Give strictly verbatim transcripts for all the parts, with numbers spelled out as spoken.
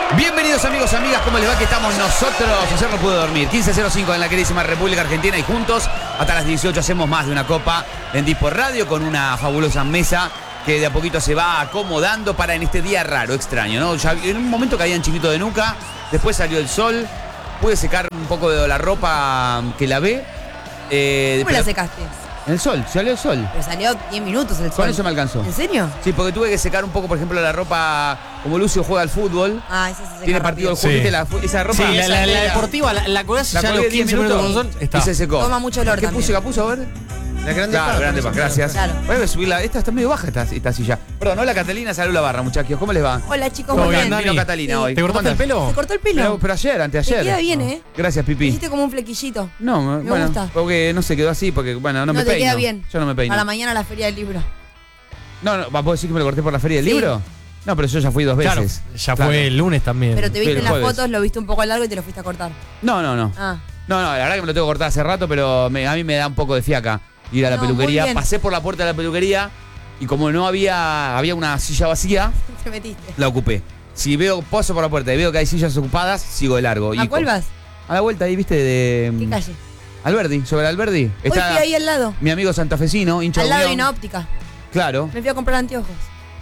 Bienvenidos amigos, amigas, ¿cómo les va? Que estamos nosotros. Ayer no pude dormir. quince cero cinco en la queridísima República Argentina y juntos hasta las dieciocho hacemos más de una copa en Dispo Radio con una fabulosa mesa que de a poquito se va acomodando para en este día raro, extraño, ¿no? Ya en un momento caían chiquito de nuca, después salió el sol, pude secar un poco de la ropa que lavé. Eh, ¿Cómo la secaste? En el sol, salió el sol. Pero salió diez minutos el sol. Con eso me alcanzó. ¿En serio? Sí, porque tuve que secar un poco, por ejemplo, la ropa. Como Lucio juega al fútbol. Ah, esa se seca Tiene partido el rápido. juego, ¿viste? La, esa ropa. Sí, la, esa la, la tela, deportiva, la, la colgás la ya a colgué los diez quince minutos como son, está. y se secó. Toma mucho olor ¿Qué también. puse, Capuzo? A ver. La grande Claro, paz, grande por paz, eso. gracias. Claro. Voy a subirla. Esta está medio baja, esta, esta silla. Perdón, hola Catalina, salud la barra, muchachos. ¿Cómo les va? Hola chicos, ¿Todo muy bien, bien. Dani? Vino Catalina Sí. hoy. ¿Te ¿Cómo cortaste el andás? pelo? ¿Se cortó el pelo? Pero, pero ayer, anteayer. Te queda bien, ¿eh? Gracias, Me Pipi. hiciste como un flequillito. No, Me bueno, gusta. porque no se quedó así, porque bueno, no, me No te peino. queda bien. Yo no me peino. Para mañana la feria del libro. No, no, ¿vos decir que me lo corté por la feria del Sí. libro? No, pero yo ya fui dos Claro, veces. ya Claro. fue el lunes también. Pero te Sí, viste el en las jueves. fotos, lo viste un poco largo y te lo fuiste a cortar. No, no, no. Ah. No, no, la verdad que me lo tengo que cortar hace rato, pero me- a mí me da un poco de fiaca ir a la No, muy peluquería. bien. Pasé por la puerta de la peluquería y como no había había una silla vacía, Te metiste. la ocupé. Si veo, paso por la puerta y veo que hay sillas ocupadas, sigo de largo. ¿A Y cuál co- vas? A la vuelta ahí, viste, de... ¿Qué calle? Alberdi, sobre Alberdi. Hoy fui ahí al lado. mi amigo santafesino, hincha Al de lado de Unión. una óptica. Claro. Me fui a comprar anteojos.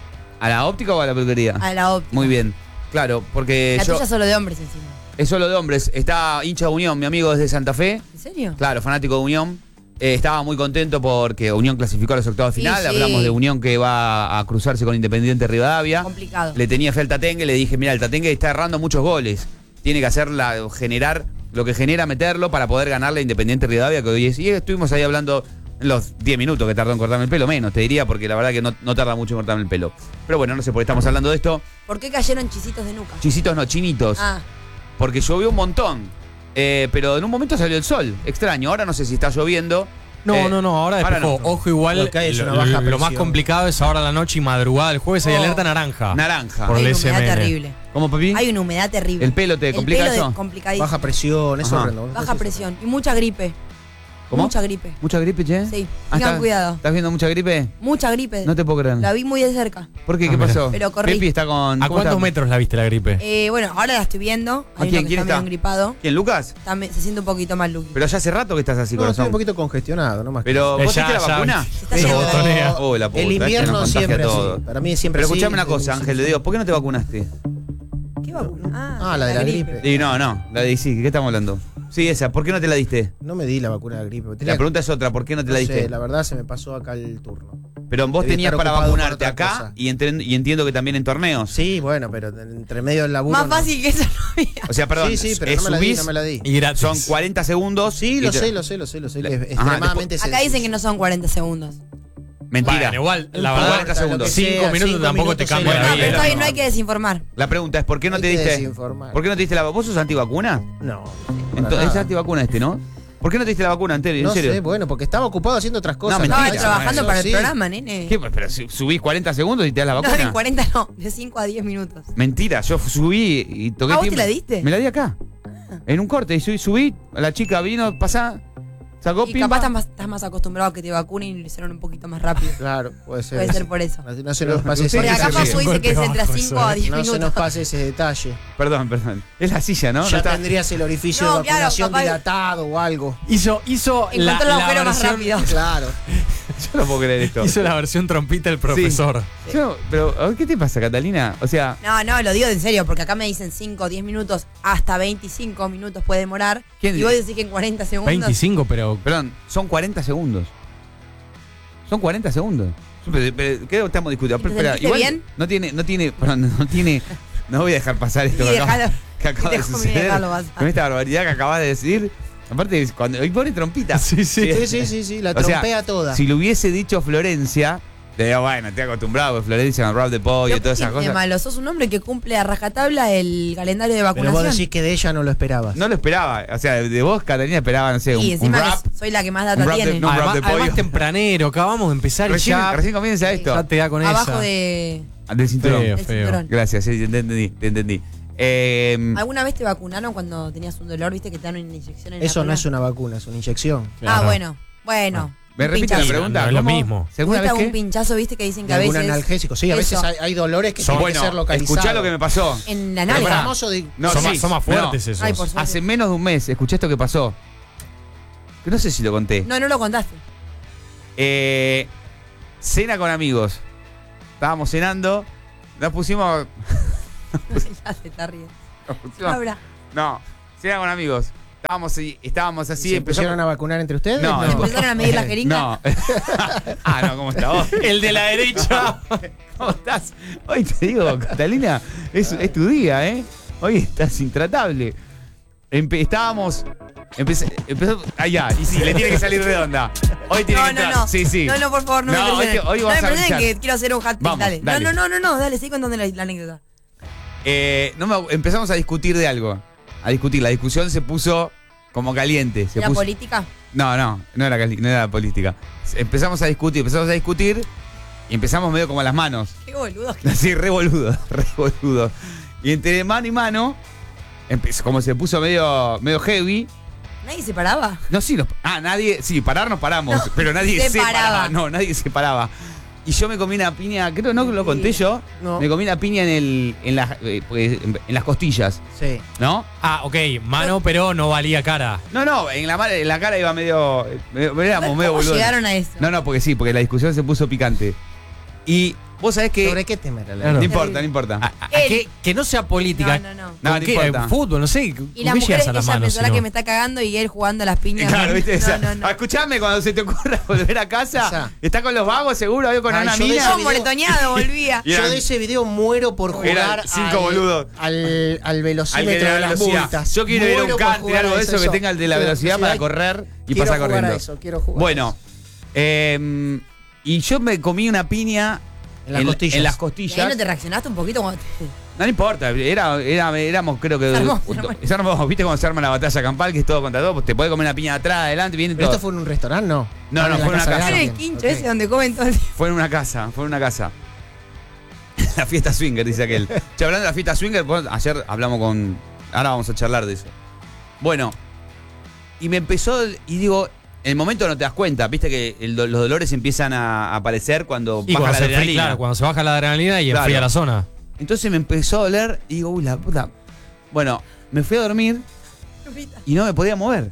¿A la óptica o a la peluquería? A la óptica. Muy bien. Claro, porque La yo... tuya es solo de hombres encima. Es solo de hombres. Está hincha de Unión, mi amigo desde Santa Fe. ¿En serio? Claro, fanático de Unión. Eh, estaba muy contento porque Unión clasificó a los octavos de Sí, final. sí. Hablamos de Unión que va a cruzarse con Independiente Rivadavia. Complicado. Le tenía fe al Tatengue, le dije, mira, el Tatengue está errando muchos goles. Tiene que hacerla, generar lo que genera meterlo para poder ganarle a Independiente Rivadavia, que hoy es. Y estuvimos ahí hablando en los diez minutos que tardó en cortarme el pelo, menos, te diría, porque la verdad que no, no tarda mucho en cortarme el pelo. Pero bueno, no sé por qué estamos hablando de esto. ¿Por qué cayeron chisitos de nuca? Chisitos no, chinitos. Ah, Porque llovió un montón. Eh, pero en un momento salió el sol. Extraño. Ahora no sé si está lloviendo. No, Eh, no, no, ahora ahora despejó. no. Ojo, igual, Lo que hay es lo, una baja lo- lo más presión. complicado es ahora la noche y madrugada del jueves. Hay Oh. alerta naranja. Naranja. Por hay el una humedad S M N. terrible. ¿Cómo, papi? Hay una humedad terrible. ¿El pelo te El complica pelo eso? de- complicadísimo. Baja presión, es Ajá. horrendo. Baja presión. Y mucha gripe. ¿Cómo? Mucha gripe. ¿Mucha gripe, che? Sí. Ah, Tengan ¿estás- cuidado. ¿Estás viendo mucha gripe? Mucha gripe. No te puedo creer. La vi muy de cerca. ¿Por qué? Ah, ¿Qué mira. pasó? Pero corrí. Pepi está con... ¿A ¿cómo cuántos está? metros la viste la gripe? Eh, bueno, ahora la estoy viendo. ¿A Hay quién? uno que ¿Quién está está? medio gripado. ¿Quién, Lucas? Está me- se siente un poquito mal, Luqui. Pero ya hace rato que estás así, No, estoy corazón. un poquito congestionado, no más. que- Pero, Eh, ¿vos ya, te la ya. vacuna? Se está Pero- yendo. botonea. Oh, la puta, el este nos invierno contagia siempre todo. así. Para mí es siempre Pero así. escuchame una Sí, cosa, sí, Ángel sí. de Dios. ¿Por qué no te vacunaste? ¿Qué vacuna? Ah, la de la gripe. Y no, no. La de sí, ¿qué estamos hablando? Sí, esa. ¿Por qué no te la diste? No me di la vacuna de la gripe. Tenía- La pregunta es otra. ¿Por qué no te la no diste? sé, la verdad se me pasó acá el turno. Pero vos Debí tenías estar para ocupado por vacunarte otra acá cosa. y, entren- y entiendo que también en torneos. Sí, bueno, pero entre medio del laburo. Más no. fácil que eso no había. O sea, perdón, Sí, sí, pero eh, no me la di, subís, no me la di. Y gratis. son cuarenta segundos. Sí, y lo te- sé, lo sé, lo sé, lo sé. que es Ajá, extremadamente Acá sencillo. dicen que no son cuarenta segundos. Mentira. Bueno, igual, la No verdad, cuarenta segundos. lo que cinco sea, minutos cinco tampoco te minutos cambia se la No, le- vida. pero está no. bien, no hay que desinformar. La pregunta es, ¿por qué no Hay te que diste? desinformar. ¿Por qué no te diste la vacuna? ¿Vos sos antivacuna? No. para Entonces, es nada. antivacuna este, ¿no? ¿Por qué no te diste la vacuna en serio? No ¿En serio? sé, bueno, porque estaba ocupado haciendo otras cosas. mentira. Estaba Mentira, trabajando eso para el sí. programa, nene. ¿Qué? Pero si subís cuarenta segundos y te das la No, vacuna. de cuarenta no, de cinco a diez minutos. Mentira, yo subí y toqué ¿Ah, vos te timbre. la diste? Me la di acá. En un corte. Y subí, subí, la chica vino, pasá, sacó Y pimba. capaz estás más, estás más acostumbrado a que te vacunen y lo hicieron un poquito más rápido. Claro, puede ser. Puede ser por eso. No se nos pase ese Porque acá se ríe. pasó dice que es entre Golpe cinco bajo, a diez No se nos minutos. pase ese detalle. Perdón, perdón. Es la silla, ¿no? Ya No está- tendrías el orificio No, de claro, vacunación capaz- dilatado o algo. Hizo, hizo la, Encontró el la agujero más versión, rápido. Claro. Yo no puedo creer esto. hizo la versión trompita del profesor. Yo- pero, a ver, ¿qué te pasa, Catalina? O sea, No, no, lo digo en serio, porque acá me dicen cinco o diez minutos, hasta veinticinco minutos puede demorar. ¿Quién Y vos dice? decís que en cuarenta segundos. veinticinco, pero perdón, son cuarenta segundos. Son cuarenta segundos. Pero, pero, ¿qué estamos discutiendo? ¿Te Espera, sentiste igual bien? no tiene, no tiene, perdón, no tiene, no voy a dejar pasar esto Y que acaba, dejalo- que acaba y de déjame suceder dejarlo pasar. con esta barbaridad que acabas de decir. Aparte, cuando hoy pone trompita. Sí, sí. Sí, sí, sí, sí, la O sea, trompea toda. Si lo hubiese dicho Florencia, te digo, bueno, estoy acostumbrado, porque Florencia con Rap de Pollo y Pero todas ¿qué esas tiene de cosas. malo? Sos un hombre que cumple a rajatabla el calendario de Pero vacunación. vos decís que de ella no lo esperabas. No lo esperaba. O sea, de vos, Catalina, esperaba, no sé, un, y un encima rap. que soy la que más un data rap de- tiene. no, un rap además, de pollo. además tempranero, acabamos de empezar y Recién, ya, recién comienza esto. ya te da con Abajo esa. de. Del cinturón. Feo, del feo. cinturón. Gracias, sí, te entendí, te entendí. Eh, ¿Alguna vez te vacunaron cuando tenías un dolor? ¿Viste que te dan una inyección en Eso la no cola? es una vacuna, es una inyección. Ah, Claro. bueno. Bueno. ¿Me Un repite la pinchazo. pregunta? No, no es lo ¿Cómo? mismo. ¿Si alguna ¿Tuviste vez algún qué? pinchazo, viste, que dicen que De a algún veces... analgésico. Sí, a Eso. veces hay, hay dolores que tienen que ser Bueno, localizados. escuchá lo que me pasó. En la Pero nalga. famoso de- No, son, sí, más, son más fuertes no. esos. Ay, por suerte. Hace menos de un mes, escuché esto que pasó. Que no sé si lo conté. No, no lo contaste. Eh, cena con amigos. Estábamos cenando. Nos pusimos. Ya se está riendo. nos pusimos- Habla. no, cena con amigos. Estábamos, ahí- estábamos así. ¿Se empezó- pusieron a vacunar entre ustedes? No, ¿Se empezaron a medir la jeringa? No. ah, no, ¿cómo está vos? El de la derecha. ¿Cómo estás? Hoy te digo, Catalina, es, es tu día, ¿eh? Hoy estás intratable. Empe- estábamos. Empecé, empezó. Allá, y sí, le tiene que salir redonda. Hoy tiene No, que no, entrar. no. Sí, sí. No, no, por favor, no, No, me hoy presionen. te- hoy no vas me a presionen brillar. que quiero hacer un hat trick. Vamos, Dale. dale. No, no, no, no, no, dale, seguí contando la, la anécdota. Eh, no me- empezamos a discutir de algo. A discutir. La discusión se puso como caliente. Se ¿La puso- política? No, no, no era, cali- no era política. Empezamos a discutir, empezamos a discutir y empezamos medio como a las manos. Qué boludo. que- Así, re boludo, re boludo. Y entre mano y mano, empezó, como se puso medio, medio heavy. Nadie se paraba. No, sí, nos, ah, nadie, sí, parar nos paramos, No, pero nadie se se, paraba. paraba. No, nadie se paraba. Y yo me comí una piña, creo no que lo conté yo, No. me comí una piña en el, en, las, eh, pues, en, en las costillas, Sí. ¿no? Ah, ok, mano, pero no valía cara. No, no, en la, mar- en la cara iba medio, medio éramos medio ¿Cómo boludos. llegaron a eso? No, no, porque sí, porque la discusión se puso picante. Y vos sabés que... ¿Sobre qué tema era la Claro. No Terrible. importa, no importa. A- a- Él. que, que no sea política. No, no, no. No, ¿Con no qué? importa. En fútbol, no sé. Y ¿con la qué mujer, llegas a ella las manos? pensó si la no? que me está cagando y él jugando a las piñas. Claro, ¿viste? No, Esa- no, no. Ah, escuchame, cuando se te ocurra volver a casa, Esa. está con los vagos, seguro, había con Ay, una yo de mina. ese Todo moretoneado, volvía. Y Yo eran- de ese video muero por Eran jugar cinco al, boludos. al, al Al velocímetro que de la de las velocidad. multas. Yo quiero ir a Muero un por country, jugar algo a de eso que Yo- tenga el de la sí, velocidad sí, para hay- correr y quiero pasar jugar corriendo. a eso, quiero jugar a Bueno, eso. eh, y yo me comí una piña En las costillas. en las ¿Y ahí costillas. no te reaccionaste un poquito cuando te... No, no importa, era, era- éramos creo que... Se armó, se armó. se armó, ¿viste cómo se arma la batalla campal? Que es todo contra todo, pues te puede comer una piña de atrás, adelante, viene ¿Pero todo. esto fue en un restaurante? No. No, Ah, no, en la fue en una de casa. Era el alguien. quincho Ok. ese donde comen todo el día. Fue en una casa, fue en una casa. La fiesta swinger, dice aquel. Che, hablando de la fiesta swinger, pues, ayer hablamos con... Ahora vamos a charlar de eso. Bueno, y me empezó, y digo, en el momento no te das cuenta, viste que el do- los dolores empiezan a aparecer cuando Y baja cuando la se, fría, adrenalina. claro, cuando se baja la adrenalina y Claro. enfría la zona. Entonces me empezó a doler y digo, uy, la puta. Bueno, me fui a dormir y no me podía mover.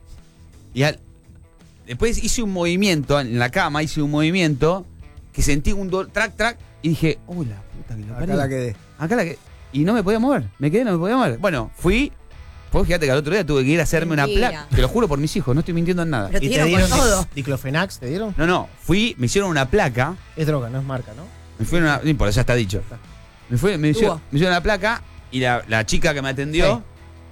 Y al- después hice un movimiento en la cama, hice un movimiento que sentí un dolor, track, track, y dije, uy, la puta que lo Acá parió. la quedé. Acá la que. Y no me podía mover. Me quedé, no me podía mover. Bueno, fui. Pues fíjate que al otro día tuve que ir a hacerme una Mentira. placa. Te lo juro por mis hijos, no estoy mintiendo en nada. Pero te ¿Y te dieron dieron con todo. di- diclofenax? ¿Te dieron? No, no. Fui, me hicieron una placa. Es droga, no es marca, ¿no? Me fui una. No importa, ya está dicho. Me, fue, me, hicieron, Tuvo. me hicieron una placa y la, la chica que me atendió. Sí.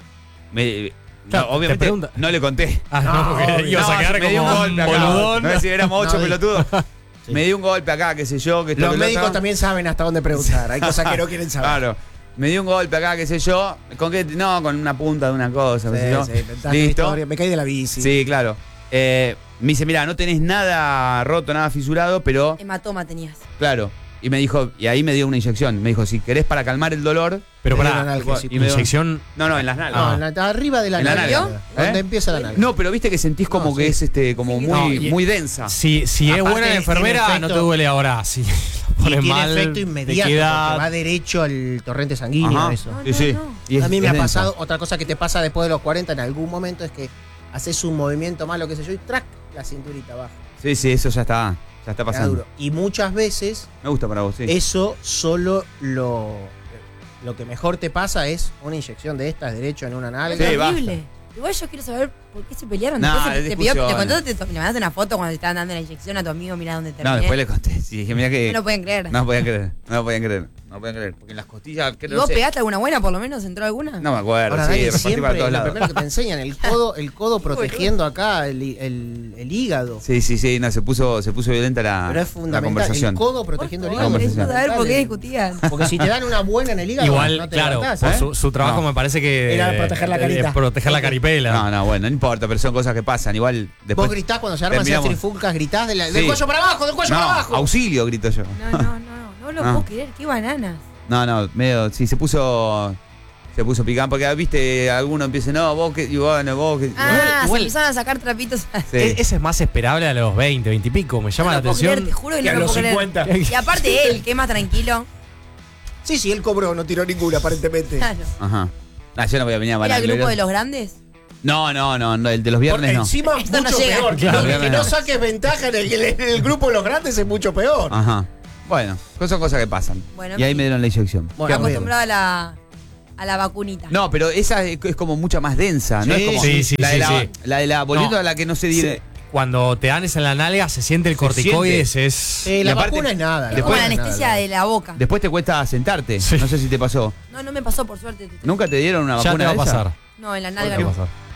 Me, Claro, no, te obviamente pregunta- no le conté. Ah, no, No, porque obvio. ibas a No, quedar me dio un como golpe acá. boludón. No sé si éramos ocho No, pelotudos. Sí. Me dio un golpe acá, qué sé yo. Que esto, Los que lo médicos otro. también saben hasta dónde preguntar. Hay cosas que no quieren saber. Claro. Me dio un golpe acá, qué sé yo. ¿Con qué? No, con una punta de una cosa, qué sé yo. Sí, sí, inventaste una Listo. historia. Me caí de la bici. Sí, claro. Eh, me dice, mira, no tenés nada roto, nada fisurado, pero Hematoma tenías. claro. Y me dijo, y ahí me dio una inyección. Me dijo, si querés para calmar el dolor. Pero Te dieron para analgésico. Y me dio- inyección. No, no, en las nalgas. No, Ah. en la- arriba de la En la nalga. nalga. Donde ¿Eh? empieza la nalga. No, pero viste que sentís como No, que sí. es este, como Sí. muy, No, y- muy densa. Si, si es Aparte, buena la tiene enfermera, efecto- no te duele ahora. Si lo Y pones tiene mal, efecto te inmediato queda- porque va derecho al torrente sanguíneo. Ajá. Eso. No, Sí, sí. no. Y es- a mí me es ha densa. pasado otra cosa que te pasa después de los cuarenta en algún momento es que haces un movimiento malo, qué sé yo, y track, la cinturita abajo. Sí, sí, eso ya está. Ya está Queda pasando. duro. Y muchas veces Me gusta para vos, sí. eso solo lo, lo que mejor te pasa es una inyección de estas derecho en una nalga. Sí, Es basta. horrible. Igual yo quiero saber por qué se pelearon. No, Después es te, te pidió, te discusión. contó, te, te mandaste una foto cuando te estaban dando la inyección a tu amigo, mirá dónde terminé. No, después le conté. Sí, dije, mira que. No lo pueden creer. No podían creer. No podían creer. No podían creer. Porque en las costillas. Que ¿Y no vos sé. pegaste alguna buena por lo menos? ¿Entró alguna? No me acuerdo, Ahora, sí, Dani, repartí siempre para todos lo lados. primero que te enseñan, el codo, el codo protegiendo acá el, el- el hígado. Sí, sí, sí, no, se puso, se puso violenta la, Pero es la fundamental, el conversación. codo Por protegiendo el favor, hígado. conversación. necesito saber por qué Dale. discutían. Porque si te dan una buena en el hígado, Igual, no te claro, levantás, por ¿eh? su, su trabajo No. me parece que. Era proteger la eh, carita. eh, proteger la caripela. No, no, bueno, no importa, pero son cosas que pasan. Igual después. Vos gritás cuando se arman esas terminamos. trifulcas, gritás de la- del Sí. cuello para abajo, del cuello No, para abajo. auxilio, grito yo. No, no, no, no lo Ah. puedo creer, qué bananas. No, no, medio. Sí, se puso. Se puso picante porque, viste, alguno empieza, no, vos que, y bueno, vos que. Ah, igual- se empezaron a sacar trapitos. Sí. E- Ese es más esperable a los veinte, veinte y pico. Me llama No la lo puedo creer, atención. te juro que Que no a lo los puedo creer. cincuenta. Y aparte él, que es más tranquilo. Sí, sí, él cobró, no tiró ninguna, aparentemente. Claro. Ajá. Ah, yo no voy a venir a ¿Era el grupo vanagloriar. de los grandes? No, no, no, no, el de los viernes Porque no. encima Esto no mucho llega. peor. Claro, que, viernes no no. saques ventaja en el, en el grupo de los grandes es mucho peor. Ajá. Bueno, son cosas que pasan. Bueno, y ahí sí. me dieron la inyección. Bueno, ¿Qué hago? bien. Acostumbrado a la, a la vacunita. No, pero esa es, es como mucha más densa, ¿no? Sí, Es como sí, sí, la de sí, la, sí. la de la volviendo No. a la que no se dice. Cuando te dan esa en la nalga, se siente el corticoides. siente. Es. Eh, Y la aparte- vacuna es nada. es la como después- la vacuna es anestesia nada. de la boca. Después te cuesta sentarte. Sí. No sé si te pasó. No, no me pasó por suerte. ¿Nunca te dieron una Ya vacuna te va a de esa? pasar. No, en la Ya nalga te va a no. pasar.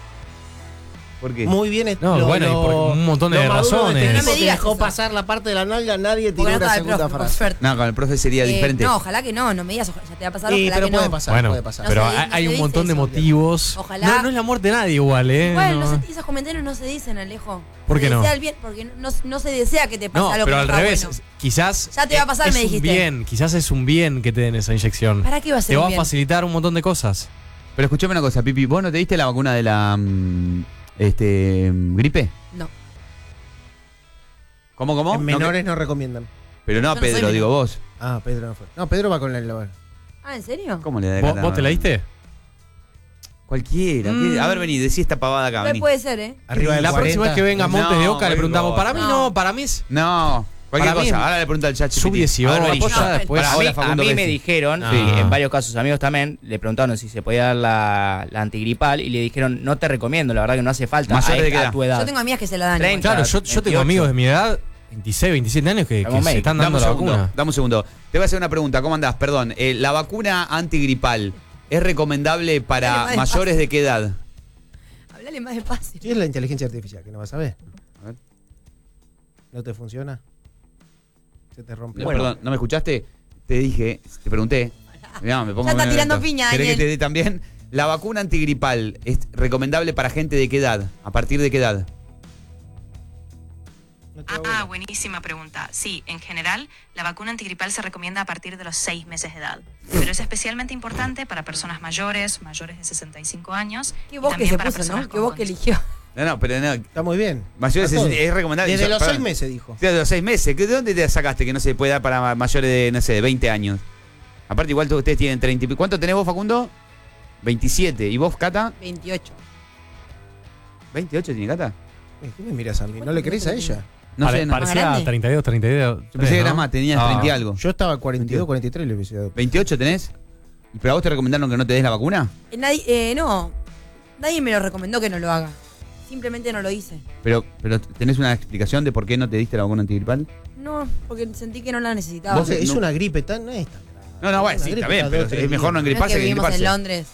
¿Por qué? Muy bien. es- No, bueno, y por un montón de lo maduro razones. este No tipo me que digas dejó eso. pasar la parte de la nalga, nadie tiró Porque no una estaba el segunda profe, por frase. suerte. No, con el profe sería Eh, diferente. no, ojalá que no, no me digas, ojalá, ya te va a pasar, Sí, ojalá pero que puede no. pasar, Bueno, puede pasar. No pero se di- hay, no hay se un dice montón de eso. motivos. Ojalá. No, no es la muerte de nadie igual, ¿eh? Bueno, No. los- esos comentarios no se dicen, Alejo. ¿Por qué Se no? desea el bien, porque no, no se desea que te pase No, algo pero que al no está revés, bueno. quizás Ya te va a pasar, es me un dijiste. bien, quizás es un bien que te den esa inyección. ¿Para qué va a ser Te un va a bien? facilitar un montón de cosas. Pero escuchame una cosa, Pipi. ¿Vos no te diste la vacuna de la mm, este mm, gripe? No. ¿Cómo, cómo? En No, menores no recomiendan. que- pero no, Yo no soy Pedro, menor. digo vos. Ah, Pedro no fue. No, Pedro va con el. la- Ah, ¿en serio? ¿Cómo le da ¿Vos, gana? vos te la diste? Cualquiera. Mm. ¿qué? A ver, vení, decí esta pavada acá, Igual vení. puede ser, ¿eh? Arriba del La cuarenta. próxima vez que venga a Montes de No, Oca le muy preguntamos. gordo. Para mí No. no, para mí es. No, cualquier Para mí- cosa. Ahora le pregunta al chat. sub dieciocho, A ver, vení. ya No, después. Para a mí, ahora, a Facundo mí me Bessi. dijeron, No. sí, en varios casos amigos también, le preguntaron si se podía dar la, la antigripal y le dijeron, no te recomiendo, la verdad que no hace falta a, ¿Mayores de qué a edad? tu edad. Yo tengo amigas que se la dan. treinta. igual. Claro, yo, yo tengo veintiocho. amigos de mi edad, veintiséis, veintisiete años, que, que Como se médico. están Dame dando un la segundo, vacuna. dame un segundo. Te voy a hacer una pregunta. ¿Cómo andás? Perdón. Eh, ¿La vacuna antigripal es recomendable Dale, para más mayores despacio. de qué edad? Hablale más despacio. Sí, es la inteligencia artificial, que no vas a ver. A ver. ¿No te funciona? Se te rompe. No, Perdón, ¿no me escuchaste? Te dije, te pregunté. Mirá, me pongo Ya está en tirando evento. piña, ¿Querés que Daniel. te dé también? ¿La vacuna antigripal es recomendable para gente de qué edad? ¿A partir de qué edad? No te Ah, hago ah, nada. buenísima pregunta. Sí, en general, la vacuna antigripal se recomienda a partir de los seis meses de edad. Pero es especialmente importante para personas mayores, mayores de sesenta y cinco años. Qué y voz que también se para puso, personas ¿no? Qué con voz que condiciones. eligió. No, no, pero no. Está muy bien. Mayores A es, todos. es recomendable. Desde Yo- los perdón. seis meses, dijo. Desde los seis meses. ¿De dónde te sacaste que no se puede dar para ma- mayores de, no sé, de veinte años? Aparte, igual todos ustedes tienen treinta y pico. ¿Cuánto tenés vos, Facundo? veintisiete. ¿Y vos, Cata? veintiocho. ¿veintiocho tiene Cata? Eh, ¿Qué me miras a mí? ¿No le querés a ella? No Pare- sé, no. parecía grande. treinta y dos, treinta y dos. Yo pensé que era ¿no? más, tenías Ah. treinta y algo. Yo estaba cuarenta y dos, cuarenta y tres y le hubiese dado. ¿veintiocho tenés? ¿Pero a vos te recomendaron que no te des la vacuna? Eh, nadie, eh, no, nadie me lo recomendó que no lo haga. Simplemente no lo hice. Pero, pero ¿tenés una explicación de por qué no te diste la vacuna antigripal? No, porque sentí que no la necesitaba. Vos, No eh, es no- una gripe tan. No es tan grave. No, no, bueno, Una sí, gripe está bien, cada pero dos, tres es mejor no días. es engriparse que que vivimos en engriparse. Londres.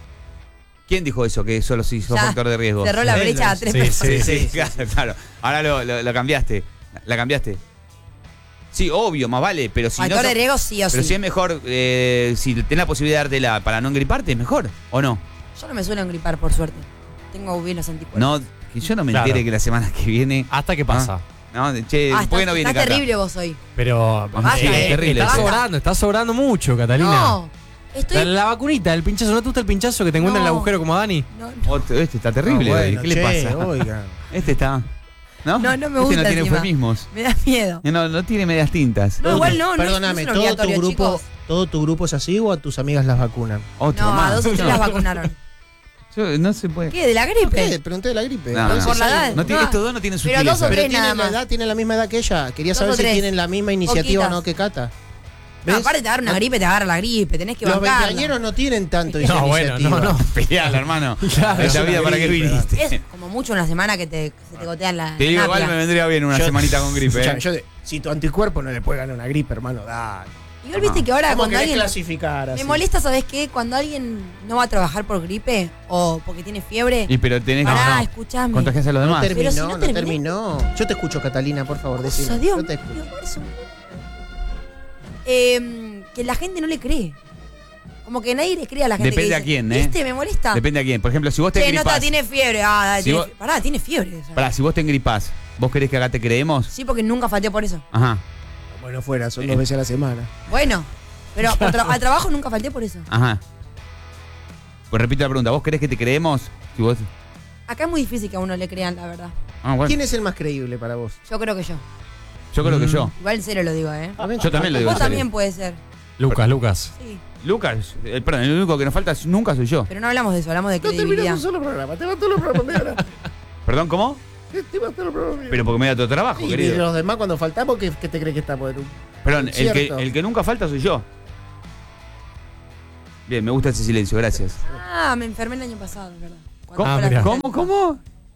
¿Quién dijo eso? Que solo si sos Ya, factor de riesgo. Cerró la Sí, brecha a sí, tres sí, personas. Sí, sí, claro, claro. Ahora lo, lo- lo cambiaste. La cambiaste. Sí, obvio, más vale, pero si Factor no. de riesgo sí o Pero sí. si es mejor, eh, si tenés la posibilidad de dártela para no engriparte, es mejor, ¿o no? Yo no me suelo engripar, por suerte. Tengo bien los anticuerpos. No, que yo no me Claro. entere que la semana que viene. Hasta que pasa. No, che, Ah, ¿por qué estás, no viene estás Cata? terrible vos hoy. Pero Basta, eh, eh, terrible está eso. sobrando, está sobrando mucho, Catalina. No, estoy. La, la vacunita, el pinchazo, ¿no te gusta el pinchazo que te encuentra en el No. agujero como a Dani? No, no, Otro- este está terrible, Ah, hoy. bueno, ¿Qué le che, pasa? Oiga. Este está. ¿No? No, no me Este gusta no tiene encima. eufemismos. me da miedo. No, no tiene medias tintas. No, igual no, no es- Perdóname, no es un ¿todo, tu obligatorio, grupo, chicos. ¿todo tu grupo es así o a tus amigas las vacunan? Otro No, más. a dos o tres No. las vacunaron. Yo- no se puede. ¿Qué? ¿De la ¿Qué? gripe? Pregunté de la gripe. No, no. Por la edad. No tiene- No. estos dos no tienen Pero sutileza. dos o Pero tres tienen nada la más. edad, tienen la misma edad que ella. Quería Dos saber o si tres. tienen la misma iniciativa Poquitas. o no que Cata. No, ¿Ves? aparte te agarra una gripe, te agarra la gripe. Tenés que Los bancarla. veinteañeros no tienen tanto No, esa bueno, iniciativa. no, no. Peleala, hermano. Claro, Esa es vida una para qué gripe, viniste. Es como mucho una semana que te, que se te gotean la Te digo, igual napia. me vendría bien una Yo- semanita con gripe. Escuchame, ¿eh? yo de- si tu anticuerpo no le puede ganar una gripe, hermano, dale. Igual viste que ahora ¿Cómo cuando querés alguien... clasificar así? Me molesta, ¿sabes qué? Cuando alguien no va a trabajar por gripe o porque tiene fiebre. Y pero tenés que Pará, no, escuchame. contagiarse a los No demás. terminó, Pero si no, no terminé. terminó. Yo te escucho, Catalina, por favor, decime. Cosa, Dios Yo te mío, escucho. por eso. Eh, que la gente no le cree. Como que nadie le cree a la gente. Depende que a dice, quién, ¿eh? ¿Viste? Me molesta. Depende a quién. Por ejemplo, si vos te Che, nota, engripás. tiene fiebre. Ah, dale, Si tiene vos- fie- Pará, tiene fiebre. o sea. Pará, si vos te engripás, ¿vos querés que acá te creemos? Sí, porque nunca falté por eso. Ajá, Bueno, fuera, son dos veces a la semana. Bueno, pero al, tra- al trabajo nunca falté por eso. ajá. Pues repito la pregunta, ¿vos crees que te creemos? Si vos... Acá es muy difícil que a uno le crean, la verdad. Ah, bueno. ¿Quién es el más creíble para vos? Yo creo que yo. Yo creo que yo. Igual en serio lo digo, ¿eh? Yo también lo digo. Vos en serio. también puede ser. Lucas, Lucas. Sí. Lucas, eh, perdón, el único que nos falta nunca soy yo. Pero no hablamos de eso, hablamos de No credibilidad. terminas un solo programa, te va todos los programas de ahora. ¿Perdón, cómo? Te va todos los programas. Pero porque me da todo trabajo, Y querido. los demás cuando faltamos, ¿qué, qué te crees que estamos en un... Perdón, el que, Cierto. el que nunca falta soy yo. Bien, me gusta ese silencio, gracias. Ah, me enfermé el año pasado, es verdad. Cuando ¿Cómo? Ah, fue la mirá. fiesta ¿Cómo? del- ¿Cómo?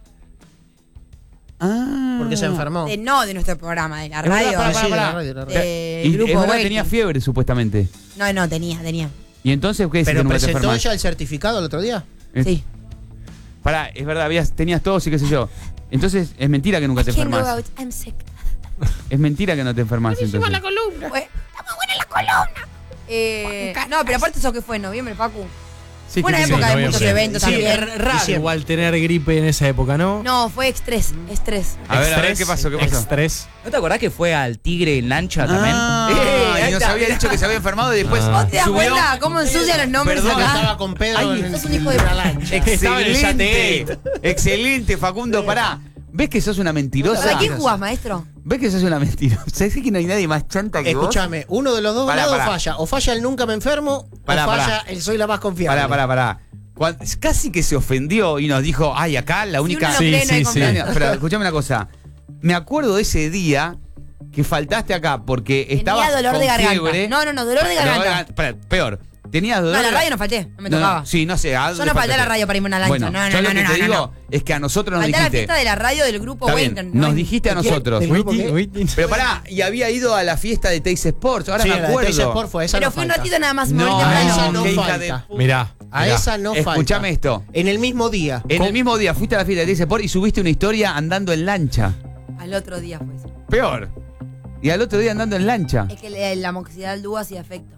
Ah. Porque se enfermó. De, no de nuestro programa, de la Es verdad, radio. pará, Ah, sí, de la pará. radio, de la radio. del Y grupo es verdad, Waiting. tenía fiebre, supuestamente. No, no, tenía, tenía. ¿Y entonces qué decís que ¿Pero nunca te presentó enfermas? ella el certificado el otro día? Eh, Sí. Pará, es verdad, habías, tenías todos y qué sé yo. Entonces, es mentira que nunca te I can't go enfermas. out, I'm sick. Es mentira que no te enfermas. Entonces. Fue- Está muy buena la columna. Eh, no, pero aparte eso que fue en noviembre, Facu. Sí, Fue una sí, sí, época de noviembre. muchos eventos Sí, también. es raro Diciembre. igual tener gripe en esa época, ¿no? No, fue estrés, estrés. A ver, a ver, Estrés, ¿qué pasó? ¿Qué pasó? Estrés. ¿No te acordás que fue al Tigre en lancha también? Ah, Eh, ahí y nos está, había mirá. dicho que se había enfermado y después Ah. ¿Vos te das subió. cuenta cómo ensucian los nombres Perdón, acá? Estaba con Pedro Ay, en, sos un hijo de- la lancha. Estaba en el Excelente, yate. excelente, Facundo, pará. ¿Ves que sos una mentirosa? ¿Para quién jugás, maestro? ¿Ves que sos una mentirosa? ¿Sabés que no hay nadie más chanta que vos? Escúchame, uno de los dos Pará, lados pará. falla. O falla el nunca me enfermo, Pará, o falla pará. el soy la más confiable. Pará, pará, pará. Cuan- Casi que se ofendió y nos dijo, ay, acá la Si única... uno no Sí, cree, no hay sí, sí. confianza. Pero escuchame una cosa. Me acuerdo de ese día que faltaste acá porque Tenía estabas dolor con de garganta. fiebre. No, no, no, dolor de garganta. gar- pará, peor. Tenías dolor No, a la de- radio no falté, no me No, no, tocaba. sí, no sé. ¿a Yo dónde no falté a la faltaste? radio para irme a una lancha. Bueno, no, no, yo no, lo que no, te no, digo no. es que a nosotros nos Falté a la dijiste... fiesta de la radio del grupo Está bien, Wellington. nos no, dijiste a ¿De quién? nosotros. ¿Del grupo Waiting, qué? waiting. Pero pará, y había ido a la fiesta de Teis Sports, ahora Sí, me la de acuerdo. Teis Sport fue esa Pero no fue un falta. ratito nada más, me No, volví a temprano. esa no qué hija falta. de puta. Mirá. A mirá. esa no falta. Escuchame esto. En el mismo día. En el mismo día fuiste a la fiesta de Teis Sports y subiste una historia andando en lancha. Al otro día fue eso. Peor. Y al otro día andando en lancha. Es que le- la moxicidad del dúo hacía efecto.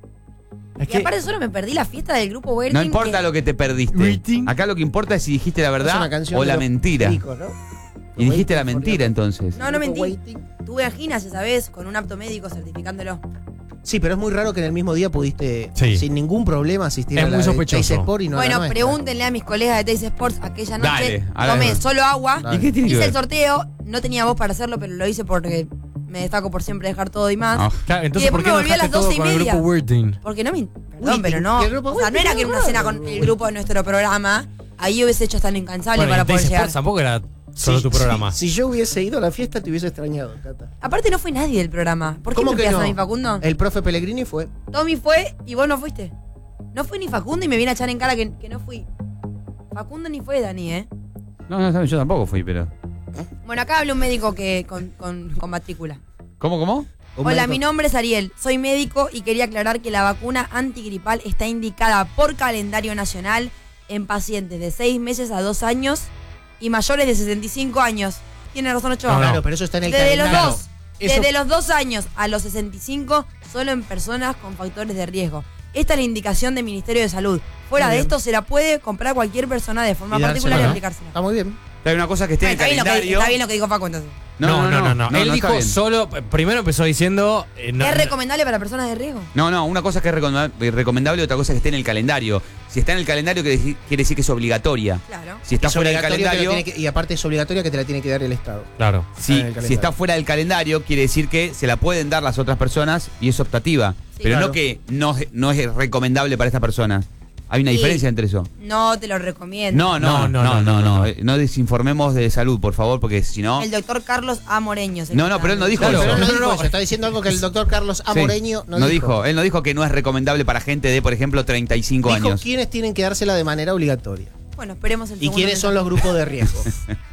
Es Y que- aparte solo me perdí la fiesta del grupo Wellington. No importa lo que te perdiste. Waiting. Acá lo que importa es si dijiste la Es verdad una canción o de la los mentira. pericos, ¿no? Y dijiste la Waiting for mentira you. entonces. No, no mentí. Waiting. Tuve angina, ya sabes, con un apto médico certificándolo. Sí, pero es muy raro que en el mismo día pudiste, Sí. sin ningún problema, asistir Es a la muy de sospechoso. Teis Sport y no a la Bueno, nuestra. pregúntenle a mis colegas de Teis Sports aquella noche. Dale, ahora tomé es- solo agua. Dale. ¿Y qué tiene que Hice ver? el sorteo. No tenía voz para hacerlo, pero lo hice porque me destaco por siempre dejar todo y más. Ah. Claro, Y entonces, después ¿por qué me no volví a las dejaste todo doce y con el media. grupo Waiting? Porque no me. Perdón, Waiting, pero no. el grupo O sea, no era que en una Waiting, cena raro. con el grupo de nuestro programa. Ahí hubiese hecho tan incansable Bueno, para y poder Teis llegar. Sports tampoco era solo Si- tu programa. Si, si yo hubiese ido a la fiesta, te hubiese extrañado, Cata. Aparte, no fue nadie del programa. ¿Por qué ¿Cómo me que envías no? a mi Facundo? El profe Pellegrini fue. Tommy fue y vos no fuiste. No fue ni Facundo y me viene a echar en cara que, que no fui. Facundo ni fue Dani, ¿eh? No, no, yo tampoco fui, pero. Bueno, acá habla un médico que con, con, con matrícula. ¿Cómo, cómo? Un Hola, médico- mi nombre es Ariel, soy médico y quería aclarar que la vacuna antigripal está indicada por calendario nacional en pacientes de seis meses a dos años y mayores de sesenta y cinco años. Tiene razón, Ochoa. No, no. Claro, pero eso está en el Desde los calendario. dos, Eso- desde los dos años a los sesenta y cinco, solo en personas con factores de riesgo. Esta es la indicación del Ministerio de Salud. Fuera Muy de bien. esto, se la puede comprar cualquier persona de forma Y particular y dársela. aplicársela. Está muy bien. Hay una cosa que esté en Está el bien, lo que, calendario. está bien lo que dijo Facu entonces. No, no, no. no. Él está dijo bien. solo. Primero empezó diciendo. eh, no- ¿Es recomendable para personas de riesgo? No, no, una cosa que es recomenda- recomendable y otra cosa es que esté en el calendario. Si está en el calendario, quiere decir, quiere decir que es obligatoria. Claro. Si está Es fuera del obligatorio que lo calendario, tiene que- y aparte es obligatoria que te la tiene que dar el Estado. Claro. si, en el si calendario. está fuera del calendario, quiere decir que se la pueden dar las otras personas y es optativa. Sí. Pero Claro. no que no, no es recomendable para esta persona. Hay una Sí. diferencia entre eso. No te lo recomiendo. No, no, no, no, no, no, no. Eh, no desinformemos de salud, por favor, porque si no. El doctor Carlos A. Moreño. se No, no, está pero él no dijo dando. eso. Pero él no, No, dijo no, eso. Está diciendo algo que el doctor Carlos Sí. Amoreño no, no dijo. Él no dijo que no es recomendable para gente de, por ejemplo, treinta y cinco Dijo años. quiénes tienen que dársela de manera obligatoria. Bueno, esperemos el Y segundo quiénes son mensaje. los grupos de riesgo.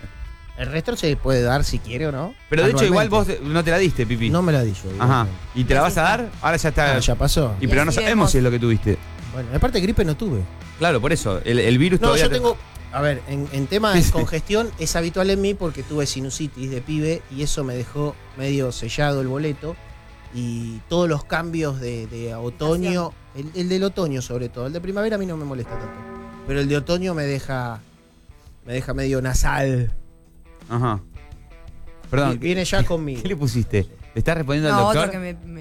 El resto se puede dar si quiere o no. Pero de hecho, igual vos anualmente. no te la diste, Pipi. No me la di yo. Ajá. igualmente. ¿Y te la vas a dar? Ahora ya está. Ah, ya pasó. Y pero Y no así sabemos vemos. si es lo que tuviste. Bueno, aparte gripe no tuve. Claro, por eso. El, el virus No, todavía. yo te- tengo. A ver, en, en tema de congestión es habitual en mí porque tuve sinusitis de pibe y eso me dejó medio sellado el boleto. Y todos los cambios de, de otoño, el, el del otoño sobre todo, el de primavera a mí no me molesta tanto. Pero el de otoño me deja. Me deja medio nasal. Ajá. Perdón. Viene ya conmigo. ¿Qué le pusiste? ¿Le estás respondiendo No, al otro doctor? que me, me, me